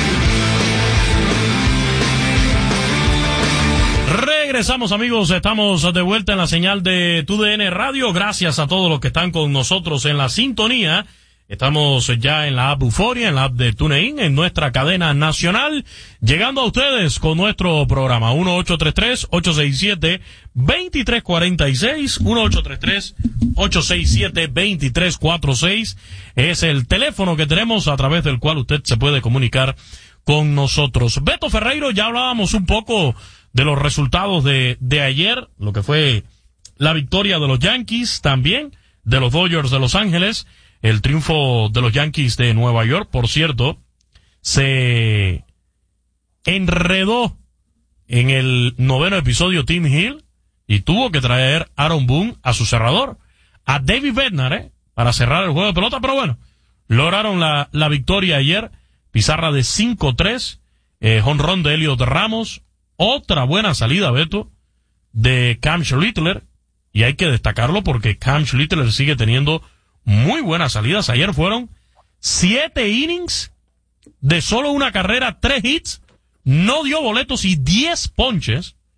Regresamos, amigos, estamos de vuelta en la señal de tu D N Radio. Gracias a todos los que están con nosotros en la sintonía. Estamos ya en la app Euforia, en la app de TuneIn, en nuestra cadena nacional, llegando a ustedes con nuestro programa uno ocho tres tres, ocho seis siete, dos tres cuatro seis, uno ocho tres tres, ocho seis siete, dos tres cuatro seis. Es el teléfono que tenemos a través del cual usted se puede comunicar con nosotros. Beto Ferreiro, ya hablábamos un poco de los resultados de, de ayer, lo que fue la victoria de los Yankees, también de los Dodgers de Los Ángeles. El triunfo de los Yankees de Nueva York, por cierto, se enredó en el noveno episodio Tim Hill y tuvo que traer Aaron Boone a su cerrador, a David Bednar, ¿eh? para cerrar el juego de pelota, pero bueno, lograron la, la victoria ayer, pizarra de cinco tres, eh, jonrón de Elliot Ramos, otra buena salida, Beto, de Cam Schlittler, y hay que destacarlo porque Cam Schlittler sigue teniendo muy buenas salidas. Ayer fueron siete innings de solo una carrera, tres hits, no dio boletos y diez ponches.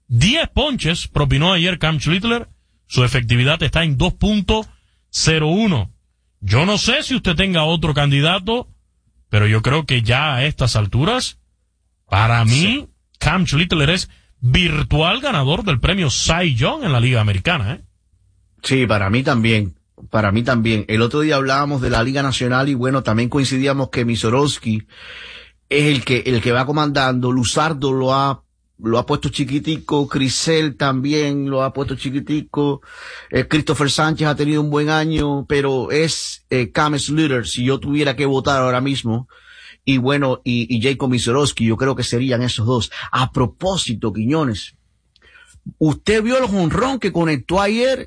diez ponches propinó ayer Cam Schlittler. Su efectividad está en dos punto cero uno. Yo no sé si usted tenga otro candidato, pero yo creo que ya a estas alturas, para mí, sí. Cam Schlittler es virtual ganador del premio Cy Young en la Liga Americana, ¿eh? Sí, para mí también. Para mí también. El otro día hablábamos de la Liga Nacional y bueno, también coincidíamos que Misorowski es el que, el que va comandando. Luzardo lo ha, lo ha puesto chiquitico. Crisel también lo ha puesto chiquitico. Eh, Christopher Sánchez ha tenido un buen año, pero es, eh, Cam Schlittler, si yo tuviera que votar ahora mismo. Y bueno, y, y Jacob Misorowski, yo creo que serían esos dos. A propósito, Quiñones, ¿usted vio el jonrón que conectó ayer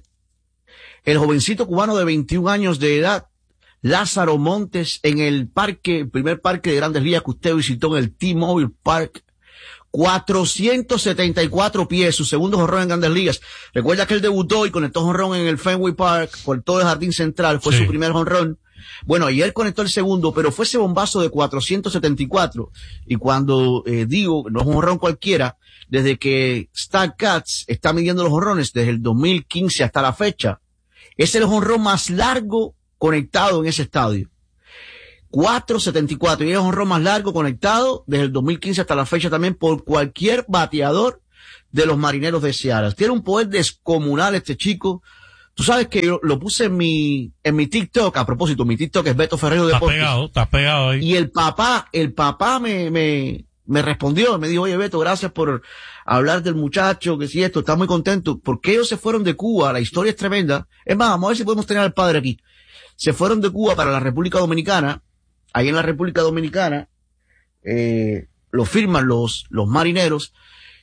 el jovencito cubano de veintiún años de edad, Lázaro Montes, en el parque, el primer parque de Grandes Ligas que usted visitó en el T-Mobile Park? cuatrocientos setenta y cuatro pies, su segundo jonrón en Grandes Ligas. Recuerda que él debutó y conectó jonrón en el Fenway Park, cortó el jardín central, fue sí. su primer jonrón. Bueno, ayer conectó el segundo, pero fue ese bombazo de cuatrocientos setenta y cuatro. Y cuando eh, digo, no es un jonrón cualquiera, desde que StatCats está midiendo los jonrones desde el dos mil quince hasta la fecha, es el jonrón más largo conectado en ese estadio. cuatrocientos setenta y cuatro. Y es el jonrón más largo conectado desde el dos mil quince hasta la fecha también por cualquier bateador de los Marineros de Seattle. Tiene un poder descomunal este chico. Tú sabes que yo lo puse en mi, en mi TikTok. A propósito, mi TikTok es Beto Ferrero Deportes. Estás pegado, estás pegado ahí. Y el papá, el papá me, me, me respondió, me dijo, oye Beto, gracias por hablar del muchacho, que si esto, está muy contento, porque ellos se fueron de Cuba, la historia es tremenda. Es más, vamos a ver si podemos tener al padre aquí. Se fueron de Cuba para la República Dominicana, ahí en la República Dominicana, eh, lo firman los, los Marineros,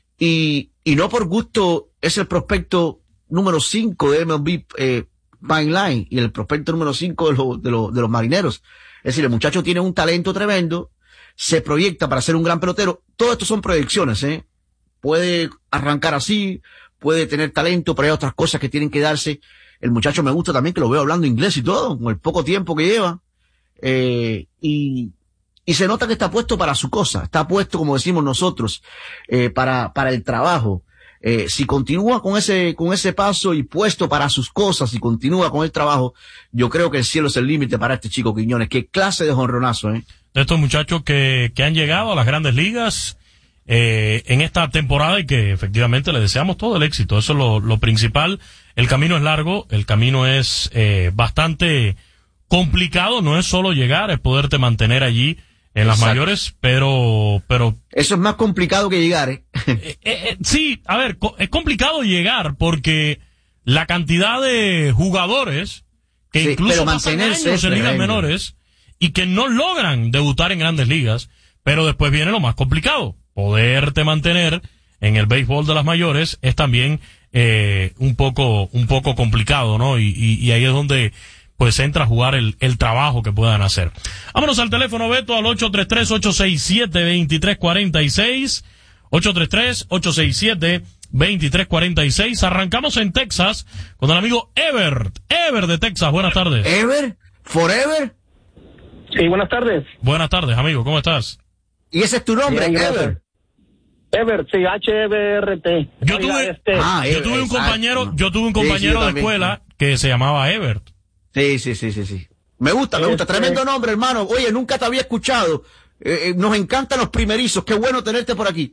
y, y no por gusto es el prospecto número cinco de M L B, eh, Pine Line, y el prospecto número cinco de los, de los, de los Marineros. Es decir, el muchacho tiene un talento tremendo, se proyecta para ser un gran pelotero. Todo esto son proyecciones, ¿eh? Puede arrancar así, puede tener talento, pero hay otras cosas que tienen que darse. El muchacho me gusta también que lo veo hablando inglés y todo, con el poco tiempo que lleva. Eh, y, y se nota que está puesto para su cosa, está puesto, como decimos nosotros, eh, para, para el trabajo. Eh, si continúa con ese, con ese paso y puesto para sus cosas, si continúa con el trabajo, yo creo que el cielo es el límite para este chico Quiñones. Qué clase de jonronazo, ¿eh? De estos muchachos que, que han llegado a las Grandes Ligas, eh, en esta temporada y que efectivamente le deseamos todo el éxito. Eso es lo, lo principal. El camino es largo, el camino es, eh, bastante complicado. No es solo llegar, es poderte mantener allí en las Exacto. mayores, pero, pero. Eso es más complicado que llegar, ¿eh? eh, eh sí, a ver, co- es complicado llegar porque la cantidad de jugadores que sí, incluso pasan años en ligas menores y que no logran debutar en Grandes Ligas, pero después viene lo más complicado. Poderte mantener en el béisbol de las mayores es también, eh, un poco, un poco complicado, ¿no? Y, y, y ahí es donde, pues entra a jugar el, el trabajo que puedan hacer. Vámonos al teléfono, Beto, al ocho tres tres, ocho seis siete, dos tres cuatro seis. ocho tres tres, ocho seis siete, dos tres cuatro seis. Arrancamos en Texas con el amigo Ebert. Ebert de Texas, buenas tardes. ¿Ebert? ¿Forever? Sí, buenas tardes. Buenas tardes, amigo, ¿cómo estás? ¿Y ese es tu nombre, Bien, Ebert? Ebert, sí, H E B R T. Yo Oiga, tuve, este... ah, yo tuve un compañero, yo tuve un compañero sí, de escuela que se llamaba Ebert. Sí, sí, sí, sí, sí. Me gusta, me gusta. Este... Tremendo nombre, hermano. Oye, nunca te había escuchado. Eh, eh, nos encantan los primerizos. Qué bueno tenerte por aquí.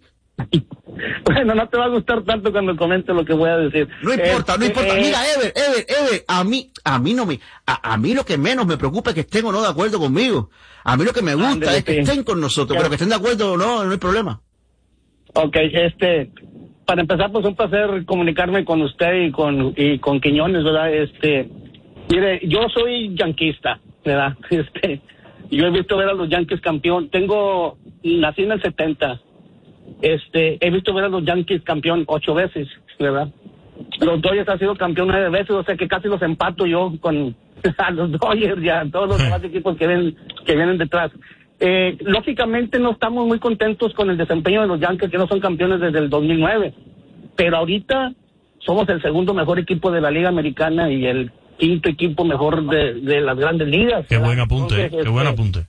Bueno, no te va a gustar tanto cuando comente lo que voy a decir. No importa, este, no importa. Eh... Mira, Ever, Ever, Ever, a mí, a mí no me, a, a mí lo que menos me preocupa es que estén o no de acuerdo conmigo. A mí lo que me gusta Andale, es que sí. estén con nosotros, claro. Pero que estén de acuerdo o no, no hay problema. Ok, este, para empezar, pues un placer comunicarme con usted y con, y con Quiñones, ¿verdad? Este, mire, yo soy yanquista, ¿verdad? Este, yo he visto ver a los Yankees campeón. Tengo, nací en el setenta. Este, he visto ver a los Yankees campeón ocho veces, ¿verdad? Los Dodgers han sido campeón nueve veces, o sea que casi los empato yo con a los Dodgers y a todos los demás equipos que ven, que vienen detrás. Eh, lógicamente no estamos muy contentos con el desempeño de los Yankees, que no son campeones desde el dos mil nueve, pero ahorita somos el segundo mejor equipo de la Liga Americana y el quinto equipo mejor de, de las Grandes Ligas. Qué buen apunte, Entonces, qué este, buen apunte.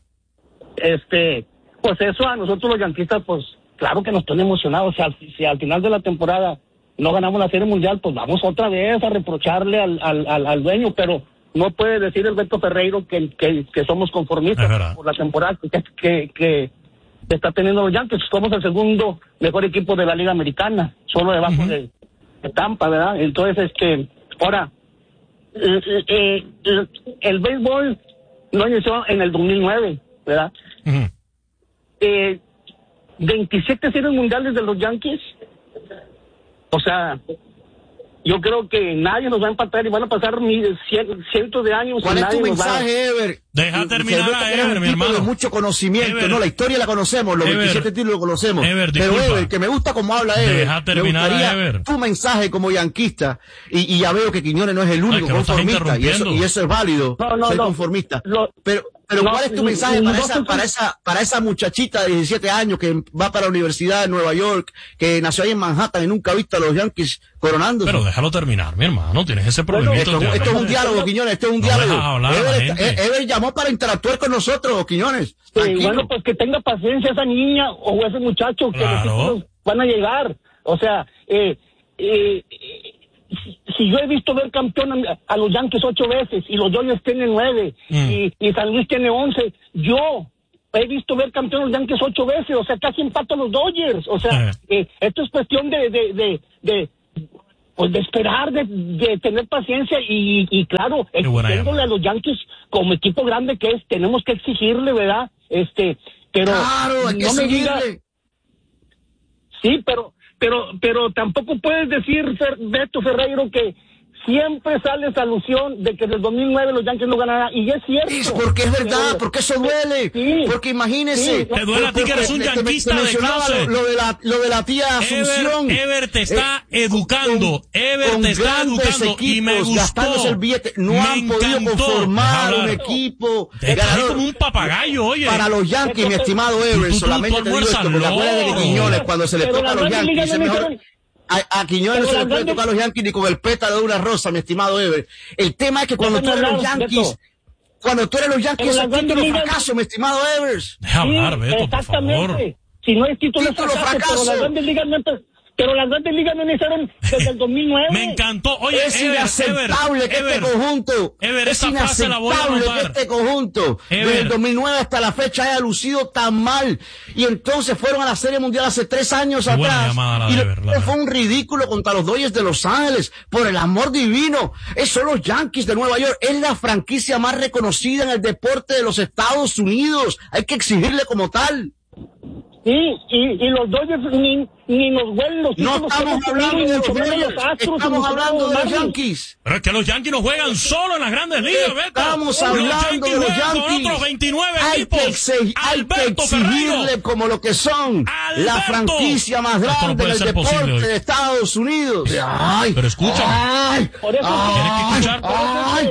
Este, pues eso a nosotros los yanquistas, pues claro que nos pone emocionados. Si al, si al final de la temporada no ganamos la Serie Mundial, pues vamos otra vez a reprocharle al, al, al, al dueño, pero no puede decir el Beto Ferreiro que, que, que somos conformistas por la temporada que, que, que está teniendo los Yankees. Somos el segundo mejor equipo de la Liga Americana, solo debajo uh-huh. de, de Tampa, ¿verdad? Entonces, este, ahora, eh, eh, el, el béisbol no inició en el dos mil nueve, ¿verdad? Uh-huh. Eh, veintisiete series mundiales de los Yankees, o sea, yo creo que nadie nos va a empatar y van a pasar mil, cien, cientos de años. ¿Cuál es tu mensaje, a... Ever? Deja terminar a Ever, mi hermano. De mucho conocimiento, Ever. No, la historia la conocemos, los Ever. veintisiete títulos lo conocemos. Ever, pero disculpa. Ever, que me gusta cómo habla Ever. Deja terminar me gustaría a Ever. tu mensaje como yanquista, y, y ya veo que Quiñones no es el único Ay, conformista, y eso, y eso es válido, no, no, ser no. conformista. Lo, pero pero no, ¿cuál es tu mensaje no, para, no, esa, no, para, esa, para esa muchachita de diecisiete años que va para la Universidad de Nueva York, que nació ahí en Manhattan y nunca ha visto a los Yankees coronándose? Pero déjalo terminar, mi hermano, tienes ese problema. Bueno, esto, esto es un diálogo, Quiñones, esto es un no diálogo. Hablar Ever, a la Ever, Ever llamó para interactuar con nosotros, Quiñones. Sí, bueno, pues que tenga paciencia esa niña o ese muchacho, que claro. los títulos van a llegar. O sea, eh, eh, si, si yo he visto ver campeón a, a los Yankees ocho veces y los Dodgers tienen nueve mm. y, y San Luis tiene once, yo he visto ver campeón a los Yankees ocho veces, o sea, casi empato a los Dodgers. O sea, eh. Eh, esto es cuestión de, de, de, de pues de esperar, de, de tener paciencia y, y claro, exigiéndole a los Yankees como equipo grande que es, tenemos que exigirle, ¿verdad? Este, pero claro, hay que no me diga, sí, pero, pero, pero tampoco puedes decir, Fer, Beto Ferreiro, que siempre sale esa alusión de que en el dos mil nueve los Yankees no ganaron, y es cierto. Es porque es verdad, pero, porque eso duele. Sí, porque imagínese. Sí, te duele a ti que eres un yanquista de closet. Lo, lo, de la, lo de la tía Asunción. Ever, Ever te está eh, educando. Con, Ever con te está educando. Equipos, y me gustó. Gastándose el billete. No me han encantó. podido conformar un equipo. Te estás como un papagayo, oye. Para los Yankees, mi estimado Ever, solamente te digo esto, porque acuérdate que Quiñones, cuando se le toca a los Yankees, es mejor. A, a Quiñones no se le puede tocar a los Yankees ni con el pétalo de una rosa, mi estimado Ever. El tema es que cuando tú eres los Yankees, cuando tú eres los Yankees, es título fracaso, mi estimado Ever. Deja hablar, Beto, por favor. Si no es título, título fracaso, fracaso. Pero las grandes ligas no Pero las grandes ligas no iniciaron desde el dos mil nueve. Me encantó. Oye, es Ever, inaceptable Ever, que Ever, este conjunto, Ever, es inaceptable que este conjunto, Ever, desde el dos mil nueve hasta la fecha haya lucido tan mal. Y entonces fueron a la Serie Mundial hace tres años Qué atrás. Llamada, y la Ever, la fue un ridículo contra los Dodgers de Los Ángeles. Por el amor divino. Esos son los Yankees de Nueva York. Es la franquicia más reconocida en el deporte de los Estados Unidos. Hay que exigirle como tal. Sí, y, y los Dodgers ni, ni nos huelen los No estamos hablando de los Dodgers, estamos hablando de los Yankees. Pero es que los Yankees no juegan solo en las grandes ligas, Beto. Estamos hablando de los Yankees. Con otros veintinueve hay equipos. Que exig hay que exigirle como lo que son Alberto. La franquicia más grande no del deporte posible, de Estados Unidos. Ay, pero escucha. Ay, por eso tienes que escuchar. Ay,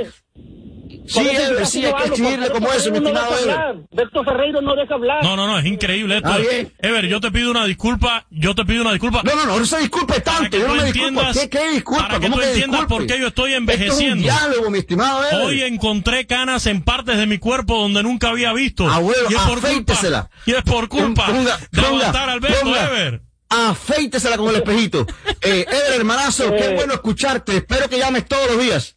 Sí, Ever, sí, hay que exigirle como eso, mi estimado Ever. Beto Ferreiro no deja hablar. No, no, no, es increíble esto. Ever, yo te pido una disculpa, yo te pido una disculpa. No, no, no, no se disculpe tanto, yo no me disculpo. ¿Qué, qué disculpa? Para que tú entiendas por qué yo estoy envejeciendo. Esto es un diálogo, mi estimado Ever. Hoy encontré canas en partes de mi cuerpo donde nunca había visto. Abuelo, y es por afeítesela. culpa, y es por culpa ponga, de ponga, aguantar al Beto, ponga. Ever. Afeítesela con el espejito. Eh, Ever, hermanazo, qué bueno escucharte. Espero que llames todos los días.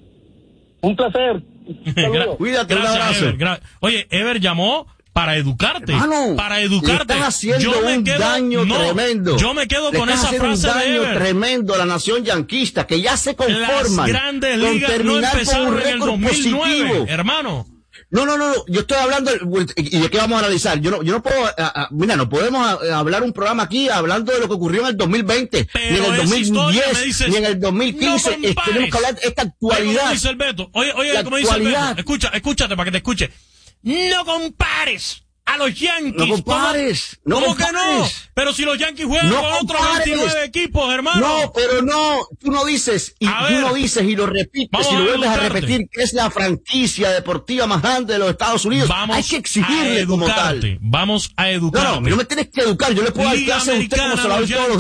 Un placer. Gra Cuídate, gracias, un abrazo. Ever, gra Oye, Ever llamó para educarte, Hermano, para educarte. Le están haciendo yo me un quedo, daño no, tremendo. Yo me quedo le con esa frase un daño de Ever. tremendo a la nación yanquista, que ya se conforman Las grandes con ligas no terminar empezaron con un en el récord dos mil nueve, positivo. hermano. No, no, no, yo estoy hablando, ¿y de qué vamos a analizar? Yo no, yo no puedo, a, a, mira, no podemos a, a hablar un programa aquí hablando de lo que ocurrió en el dos mil veinte, pero ni en el dos mil diez, dices, ni en el dos mil quince, no es, tenemos que hablar de esta actualidad. Oye, dice el Beto, oye, oye, como dice el Beto, escucha, escúchate para que te escuche. No compares a los Yankees. No compares. ¿Cómo, no ¿cómo compares. que no? Pero si los Yankees juegan no con otros veintinueve equipos, hermano. No, pero no, tú no dices, y a tú ver, no dices y lo repites y lo vuelves a repetir, que es la franquicia deportiva más grande de los Estados Unidos. Vamos Hay que exigirle como tal. Vamos a educarte. No, no, no me tienes que educar, yo le puedo dar clase a usted como se lo doy todos los días.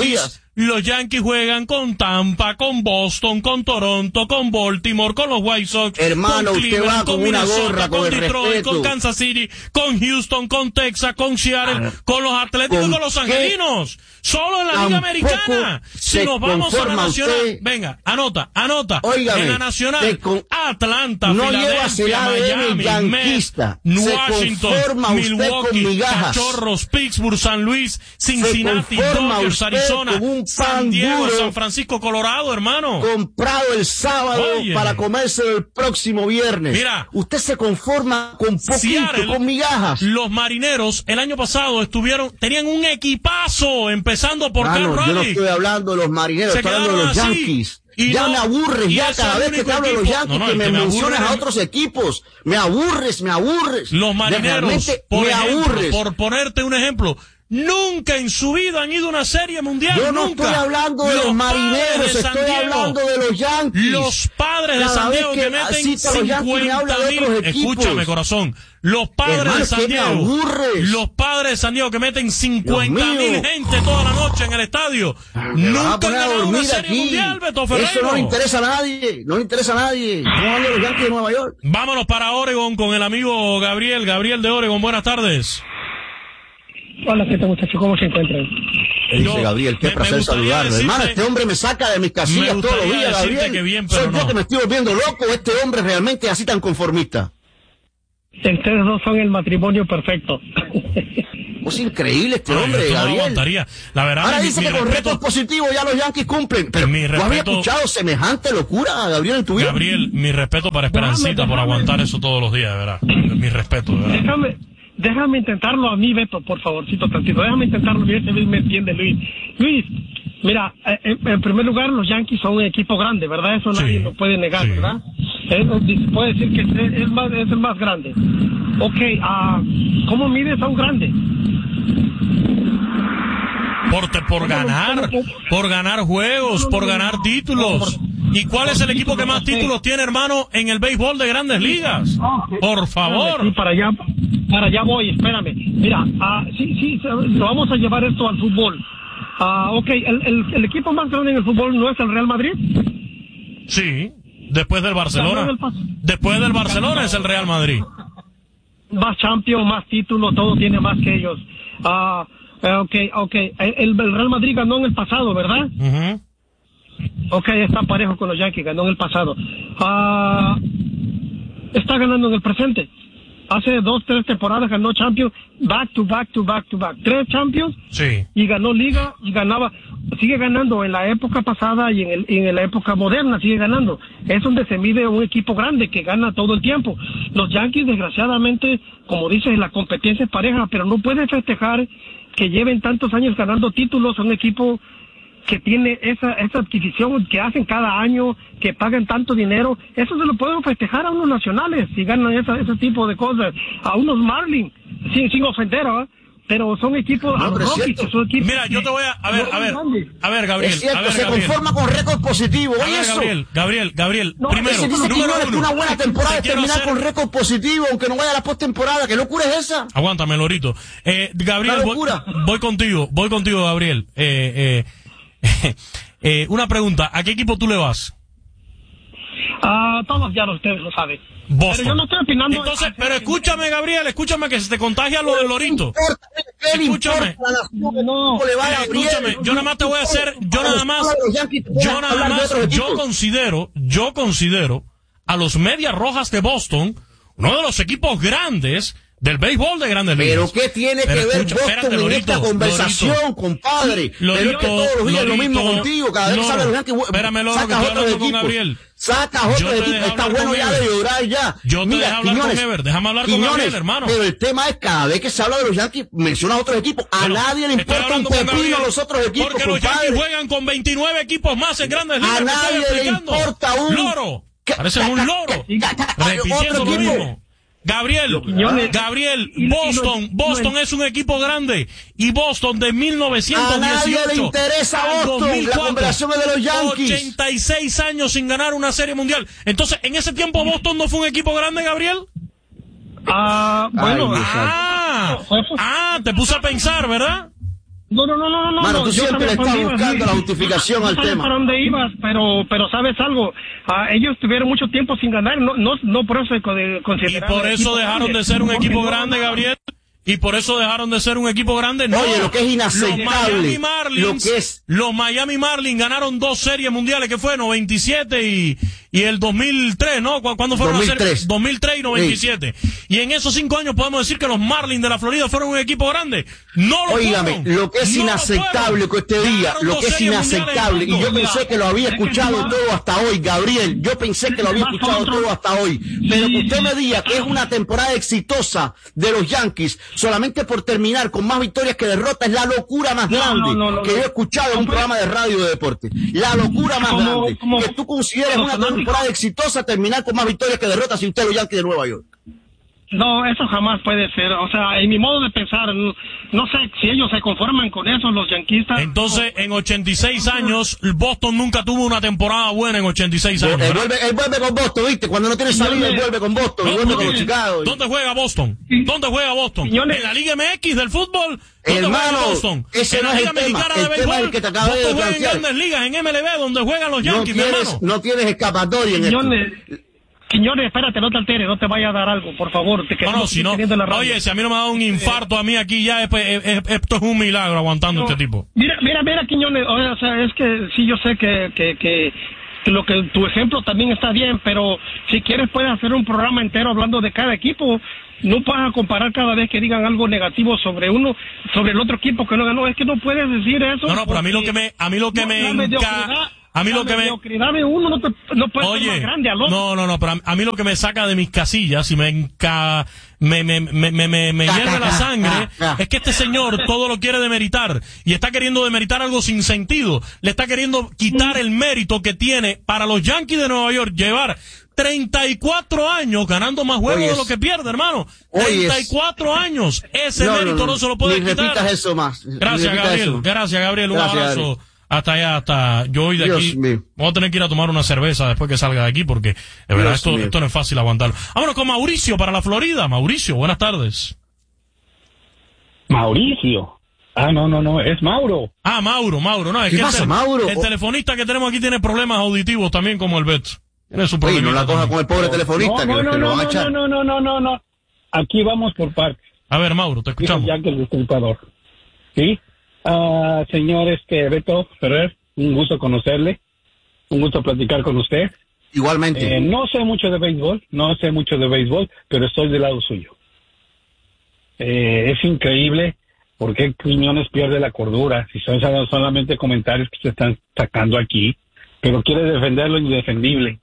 los Yankees juegan con Tampa, con Boston, con Toronto, con Baltimore, con los White Sox, hermano, con usted Cleveland, va con, con una Minnesota, gorra, con, con el Detroit, respeto. con Kansas City, con Houston, con Texas, con Seattle, ah, con los Atléticos y con los Angelinos. Solo en la Liga Americana. Si nos vamos a la Nacional, usted, venga, anota, anota. Óigame, en la Nacional, con, Atlanta, no Filadelfia, Miami, Mets, Washington, Milwaukee, Cachorros, Pittsburgh, San Luis, Cincinnati, Dodgers, Arizona, San Diego, San Francisco, Colorado, hermano. Comprado el sábado Oye. para comerse el próximo viernes. Mira, usted se conforma con poquito, Seattle, con migajas. Los Marineros el año pasado estuvieron, tenían un equipazo, empezando por Carl Raleigh. Yo no estoy hablando de los Marineros, se estoy hablando de los así. Yankees. Y ya no, me aburres, ya cada vez que te hablo de los Yankees, no, no, que me, que me mencionas aburre, a otros equipos. Me aburres, me aburres. Los Marineros, por me ejemplo, aburres. por ponerte un ejemplo, nunca en su vida han ido a una serie mundial. Yo no nunca. estoy hablando de los, los Marineros, de estoy hablando de los Yankees. Los Padres de cada San Diego que, que meten cincuenta mil. Escúchame, corazón. Los Padres hermano, de San Diego. Los Padres de San Diego que meten cincuenta mil gente toda la noche en el estadio. Nunca han ganado una serie aquí. mundial, Beto Ferrero. Eso no le interesa a nadie. No le interesa a nadie. Estamos hablando de los Yankees de Nueva York. Vámonos para Oregon con el amigo Gabriel. Gabriel de Oregon, buenas tardes. Hola, ¿qué tal, muchachos? ¿Cómo se encuentran? Dice Gabriel, qué me, placer me saludarlo. Hermano, este hombre me saca de mis casillas todos los días, Gabriel. Que bien, pero Soy no. yo que me estoy volviendo loco, este hombre realmente es así tan conformista. Ustedes dos son el matrimonio perfecto. Es increíble este no, hombre, no Gabriel. Aguantaría. La verdad, ahora mi, dice mi que con respeto... récords positivos ya los Yankees cumplen. Pero mi ¿no respeto... había escuchado semejante locura, Gabriel, en tu vida? Gabriel, mi respeto para Esperancita déjame, por déjame. aguantar eso todos los días, de verdad. Mi respeto, de verdad. Déjame, déjame intentarlo a mí, Beto, por favorcito tantito. Déjame intentarlo, Luis, me entiende, Luis. Luis, mira, en, en primer lugar, los Yankees son un equipo grande, ¿verdad? Eso nadie sí, lo puede negar, sí. ¿verdad? Es, puede decir que es, es, más, es el más grande. Ok, uh, ¿cómo mides a un grande? Por, te, por ganar, por ganar juegos, por ganar títulos. ¿Y cuál es el equipo que más títulos tiene, hermano, en el béisbol de Grandes Ligas? Por favor. Sí, para allá, para allá voy, espérame. Mira, uh, sí, sí, lo vamos a llevar esto al fútbol. Uh, ok, el, el, el equipo más grande en el fútbol no es el Real Madrid. Sí, después del Barcelona. Después del Barcelona es el Real Madrid. Más Champions, más títulos, todo tiene más que ellos. Ah, uh, ok, ok. El, el Real Madrid ganó en el pasado, ¿verdad? Uh-huh. Ok, está parejo con los Yankees, ganó en el pasado. Ah, uh, está ganando en el presente. Hace dos, tres temporadas ganó Champions, back to back to back to back. Tres Champions. Sí. Y ganó Liga y ganaba. Sigue ganando en la época pasada y en, el, y en la época moderna, sigue ganando. Es donde se mide un equipo grande que gana todo el tiempo. Los Yankees, desgraciadamente, como dices, la competencia es pareja, pero no pueden festejar que lleven tantos años ganando títulos a un equipo que tiene esa esa adquisición que hacen cada año, que pagan tanto dinero. Eso se lo podemos festejar a unos nacionales si ganan esa, ese tipo de cosas, a unos Marlins, sin, sin ofender, ¿eh? Pero son equipos, no, a los Rockies, son equipos. Mira, yo te voy a, a ver, a ver, a ver, Gabriel. Es cierto, a ver, se Gabriel. conforma con récord positivo. Oye, ver, eso. Gabriel, Gabriel, Gabriel, no, primero, se dice número que uno. Una buena temporada es terminar hacer... con récord positivo, aunque no vaya a la postemporada. ¿Qué locura es esa? Aguántame, Lorito. Eh, Gabriel, voy, voy contigo, voy contigo, Gabriel. Eh, eh, eh, una pregunta, ¿a qué equipo tú le vas? Ah, uh, todos ya ustedes lo saben. Boston. Pero yo no estoy opinando. Entonces, pero escúchame, Gabriel, escúchame que se te contagia lo del Lorito. Escúchame. No, eh, escúchame, yo nada más te voy a hacer, yo nada más, yo nada más, yo considero, yo considero a los Medias Rojas de Boston uno de los equipos grandes del béisbol de Grandes Ligas. ¿Pero qué tiene pero que ver escucha, Boston espérate, en Lorito, esta conversación, Lorito, compadre? Lorito, pero es que todos los días Lorito, es lo mismo contigo. Cada vez que sale los Yankees, espérame, Loro, sacas otros equipos. Gabriel. Sacas otros equipos. Está bueno ya de llorar ya. Yo te Mira, dejo hablar Quiñones, con Ever. Déjame hablar Quiñones, con Gabriel, hermano. Pero el tema es cada vez que se habla de los Yankees, menciona otros equipos. A pero, nadie le importa un pepino los otros equipos, porque los compadre. Yankees juegan con veintinueve equipos más en Grandes Ligas. A nadie le importa un... Loro. Parecen un loro. Repitiendo lo mismo. Gabriel, Gabriel, Boston, Boston es un equipo grande y Boston de mil novecientos dieciocho a nadie le interesa al Boston, dos mil cuatro, la conversación es de los Yankees. ochenta y seis años sin ganar una serie mundial. Entonces, ¿en ese tiempo Boston no fue un equipo grande, Gabriel? Ah, bueno, ah, ah, te puse a pensar, ¿verdad? No, no, no, no, no. Mano, no, tú yo siempre le sabía estás para dónde buscando ibas, la sí. justificación Yo al sabía tema. para dónde ibas, pero, pero sabes algo, ah, ellos tuvieron mucho tiempo sin ganar, no, no, no por eso se Y consideran por eso dejaron de ser un equipo grande, no, Gabriel. Y por eso dejaron de ser un equipo grande. No, Oye, lo que es inaceptable, Los Miami Marlins, lo que es- los Miami Marlins ganaron dos series mundiales, que fue noventa y siete y, y el dos mil tres, ¿no? ¿Cu- ¿Cuándo fueron dos mil las tres. series? dos mil tres y noventa y siete. Y en esos cinco años podemos decir que los Marlins de la Florida fueron un equipo grande. No lo Óigame, fueron. lo que es No lo inaceptable fueron. que usted diga, Ganaron lo dos que es series mundiales inaceptable, y del yo mundo. pensé que lo había escuchado todo hasta hoy, Gabriel, yo pensé que lo había escuchado todo hasta hoy, pero que usted me diga que es una temporada exitosa de los Yankees, solamente por terminar con más victorias que derrotas, es la locura más No, grande no, no, no, que no. yo he escuchado en un No, programa de radio de deporte. La locura más Como- grande, como- que tú consideres como una fanático. temporada exitosa terminar con más victorias que derrotas sin usted los Yankees de Nueva York. No, eso jamás puede ser. O sea, en mi modo de pensar, no, no sé si ellos se conforman con eso, los yanquistas. Entonces, en ochenta y seis años, Boston nunca tuvo una temporada buena en ochenta y seis años. Él ¿verdad? vuelve, él vuelve con Boston, ¿viste? Cuando no tiene salida, él vuelve con Boston, él vuelve con los Chicago. ¿Dónde juega Boston? ¿Dónde juega Boston? Señores. ¿En la Liga M X del fútbol? ¿Dónde Hermano, juega Boston? ese ¿En no la es Liga el tema. Mexicana El de tema es Béisbol? el que te acabé de Boston juega en plantear. Grandes Ligas, en M L B, donde juegan los No Yankees, mi tienes, hermano. no tienes escapatoria en esto. Quiñones, Quiñones, espérate, no te alteres, no te vaya a dar algo, por favor. Te No, queremos no, si seguir no, teniendo en la radio. oye, si a mí no me ha dado un infarto a mí aquí ya, es- es- es- esto es un milagro aguantando No, este tipo. Mira, mira, mira, Quiñones, o sea, es que sí, yo sé que, que, que, que lo que tu ejemplo también está bien, pero si quieres puedes hacer un programa entero hablando de cada equipo. No vas a comparar cada vez que digan algo negativo sobre uno, sobre el otro equipo que no ganó. Es que no puedes decir eso. No, no, pero a mí lo que porque me, a mí lo que no, me la enca- mediocridad- a mí lo la que me, mediocridad de uno no, te, no puede ser Oye, más grande al otro. no, no, no, pero a, a mí lo que me saca de mis casillas y me enca, me, me, me, me, me, me hierve la sangre es que este señor todo lo quiere demeritar y está queriendo demeritar algo sin sentido. Le está queriendo quitar el mérito que tiene para los Yankees de Nueva York llevar treinta y cuatro años ganando más juegos Oyes. de lo que pierde, hermano. Oyes. treinta y cuatro años. Ese No, no, mérito no, no. se lo puede Ni quitar. repitas eso más. Ni Gracias, repitas Gabriel. eso. Gracias, Gabriel. Un Gracias, abrazo. Gabriel. Hasta allá, hasta yo hoy de Dios aquí. mío. Vamos a tener que ir a tomar una cerveza después que salga de aquí porque, de verdad, Dios esto, mío. esto no es fácil aguantarlo. Vámonos con Mauricio para la Florida. Mauricio, buenas tardes. Mauricio. Ah, no, no, no, es Mauro. Ah, Mauro, Mauro. No, es ¿Qué que el pasa, tel- Mauro? el telefonista que tenemos aquí tiene problemas auditivos también como el Beto. Tiene su Oye, problema. no la coja con el pobre telefonista, No, que, no, que no, lo no, van a no, echar. no, no, no, no, no. Aquí vamos por partes. A ver, Mauro, te escuchamos. Ya que el destripador. Sí. Ah, señor este Beto Ferrer, un gusto conocerle. Un gusto platicar con usted. Igualmente. Eh, no sé mucho de béisbol, no sé mucho de béisbol, pero estoy del lado suyo. Eh, es increíble por qué Quiñones pierde la cordura, si son solamente comentarios que se están sacando aquí, pero quiere defender lo indefendible.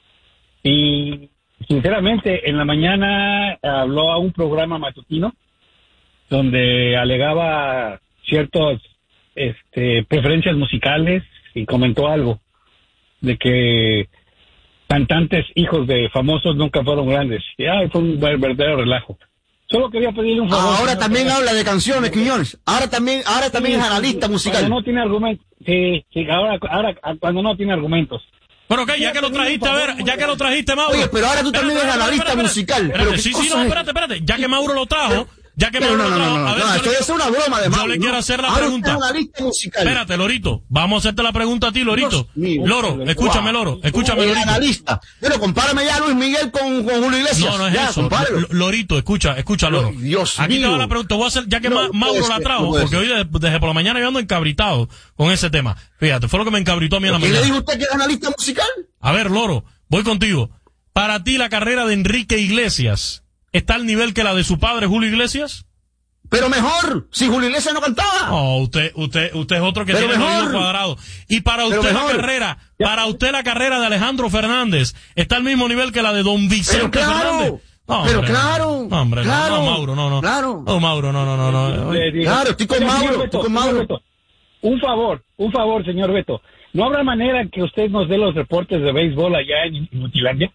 Y sinceramente, en la mañana habló a un programa matutino donde alegaba ciertas este, preferencias musicales y comentó algo de que cantantes hijos de famosos nunca fueron grandes. Y ay, fue un verdadero relajo. Solo quería pedirle un favor. Ahora señor también Ferrer. habla de canciones, Quiñones. Ahora también, ahora también es analista musical. Cuando no tiene argumentos. Sí, sí, ahora, ahora cuando no tiene argumentos. Pero que ya que lo trajiste, a ver, ya que lo trajiste, Mauro. Oye, pero ahora tú también Espérate, eres espérate, analista espérate, musical. espérate, Pero ¿qué sí, sí, cosa no, es? espérate, espérate. Ya que Mauro lo trajo, ya que Pero Mauro no, lo no, trajo. no, no, a ver, no, yo esto le- es una broma de Yo Mauro, le quiero ¿no? hacer la Ahora pregunta. usted es analista musical. Espérate, Lorito. Vamos a hacerte la pregunta a ti, Lorito. Dios mío. Loro, escúchame, Loro. Escúchame, El Lorito. analista. Pero compárame ya a Luis Miguel con, con Julio Iglesias. No, no es ya, eso. compáralo. L- Lorito, escucha, escucha, Loro. Dios Aquí te mío. va la pregunta. Te voy a hacer, ya que No, Ma- no Mauro puede la ser, trajo, no puede porque hoy desde, desde por la mañana yo ando encabritado con ese tema. Fíjate, fue lo que me encabritó a mí en la ¿Quién mañana. le dijo usted que es analista musical? A ver, Loro, voy contigo. Para ti, la carrera de Enrique Iglesias está al nivel que la de su padre, Julio Iglesias. Pero mejor, si Julio Iglesias no cantaba. No, usted, usted, usted es otro que Pero tiene el mejor. oído cuadrado. Y para Pero usted la mejor. carrera, para usted la carrera de Alejandro Fernández está al mismo nivel que la de Don Vicente Pero claro, Fernández. No, pero hombre, claro, no, hombre, no, claro, no, Mauro, no, no. claro. No, Mauro, no, no, no, no. Le digo- Claro, estoy con Señor Mauro, Beto, estoy con señor Mauro. Beto, un favor, un favor, señor Beto. ¿No habrá manera que usted nos dé los reportes de béisbol allá en Inutilandia?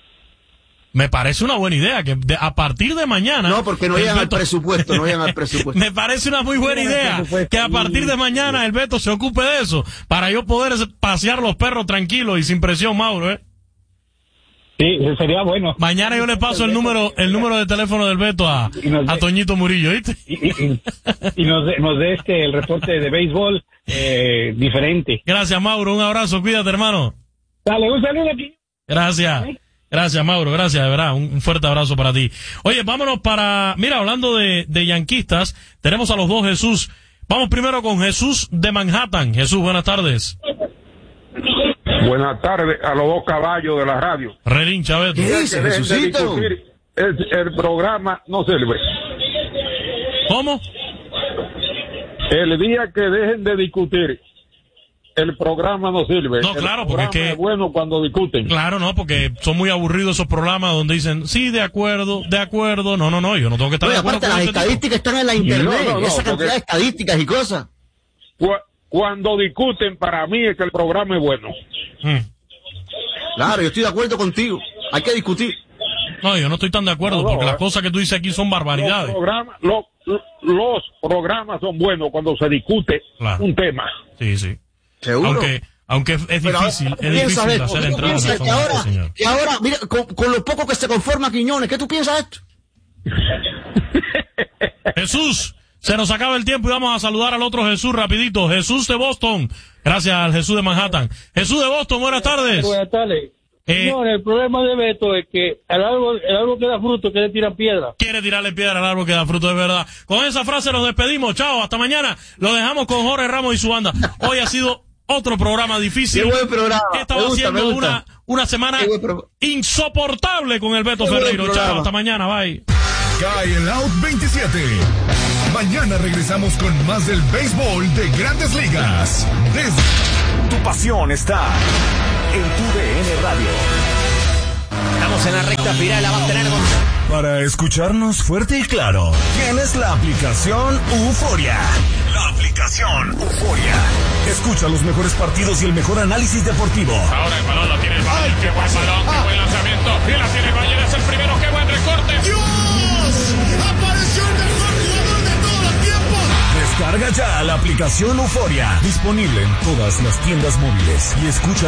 Me parece una buena idea que de- a partir de mañana. No, porque no el llegan al Beto- presupuesto, no llegan al presupuesto. Me parece una muy buena No llegan al idea presupuesto. que a partir de mañana el Beto se ocupe de eso para yo poder pasear los perros tranquilos y sin presión, Mauro, ¿eh? Sí, sería bueno. Mañana yo le paso el número el número de teléfono del Beto a, a Toñito Murillo, ¿viste? Y, y, y nos dé nos dé este, el reporte de béisbol eh, diferente. Gracias, Mauro. Un abrazo. Cuídate, hermano. Dale, un saludo aquí. Gracias. Gracias, Mauro. Gracias, de verdad. Un, un fuerte abrazo para ti. Oye, vámonos para... Mira, hablando de, de yanquistas, tenemos a los dos Jesús. Vamos primero con Jesús de Manhattan. Jesús, buenas tardes. Buenas tardes a los dos caballos de la radio. Relincha, Beto. ¿Qué dice, Jesucito? El, el programa no sirve. ¿Cómo? El día que dejen de discutir, el programa no sirve. No, claro, porque es que... es bueno cuando discuten. Claro, no, porque son muy aburridos esos programas donde dicen, sí, de acuerdo, de acuerdo. No, no, no, yo no tengo que estar Oye, de acuerdo aparte, con las ese estadísticas tipo. están en la internet. No, no, no, esa cantidad porque... de estadísticas y cosas. Cuando discuten, para mí es que el programa es bueno. Mm. Claro, yo estoy de acuerdo contigo. Hay que discutir. No, yo no estoy tan de acuerdo, No, no, porque eh. las cosas que tú dices aquí son barbaridades. Los programas, los, los programas son buenos cuando se discute Claro. un tema. Sí, sí. ¿Seguro? Aunque, aunque es Pero difícil, ahora, es piensa difícil de esto. hacer ¿Qué tú entradas piensas en que ahora, señor. que ahora, mira, con, con lo poco que se conforma Quiñones, ¿qué tú piensas de esto? Jesús, se nos acaba el tiempo y vamos a saludar al otro Jesús rapidito. Jesús de Boston. Gracias al Jesús de Manhattan. Jesús de Boston, buenas tardes. Buenas tardes. Eh, No, el problema de Beto es que el árbol, el árbol que da fruto, que le tiran piedra. Quiere tirarle piedra al árbol que da fruto de verdad. Con esa frase nos despedimos. Chao, hasta mañana. Lo dejamos con Jorge Ramos y su banda. Hoy ha sido otro programa difícil. Qué buen programa. Estaba Me gusta, haciendo me gusta. una, una semana Qué buen pro- insoportable con el Beto Qué buen Ferreiro. Chao, programa. hasta mañana. Bye. Cae el Out veintisiete. Mañana regresamos con más del béisbol de Grandes Ligas. Desde... Tu pasión está en tu D N Radio. Estamos en la recta final, la va a tener con... Para escucharnos fuerte y claro, tienes la aplicación Euforia. La aplicación Euforia. Escucha los mejores partidos y el mejor análisis deportivo. Ahora el balón lo tiene el Bayern. Qué buen balón, qué buen lanzamiento. Y la tiene el Bayern, es el primero. Qué buen recorte. ¡Dios! ¡Apareció el mejor jugador de todos los tiempos! Descarga ya la aplicación Euforia. Disponible en todas las tiendas móviles. Y escucha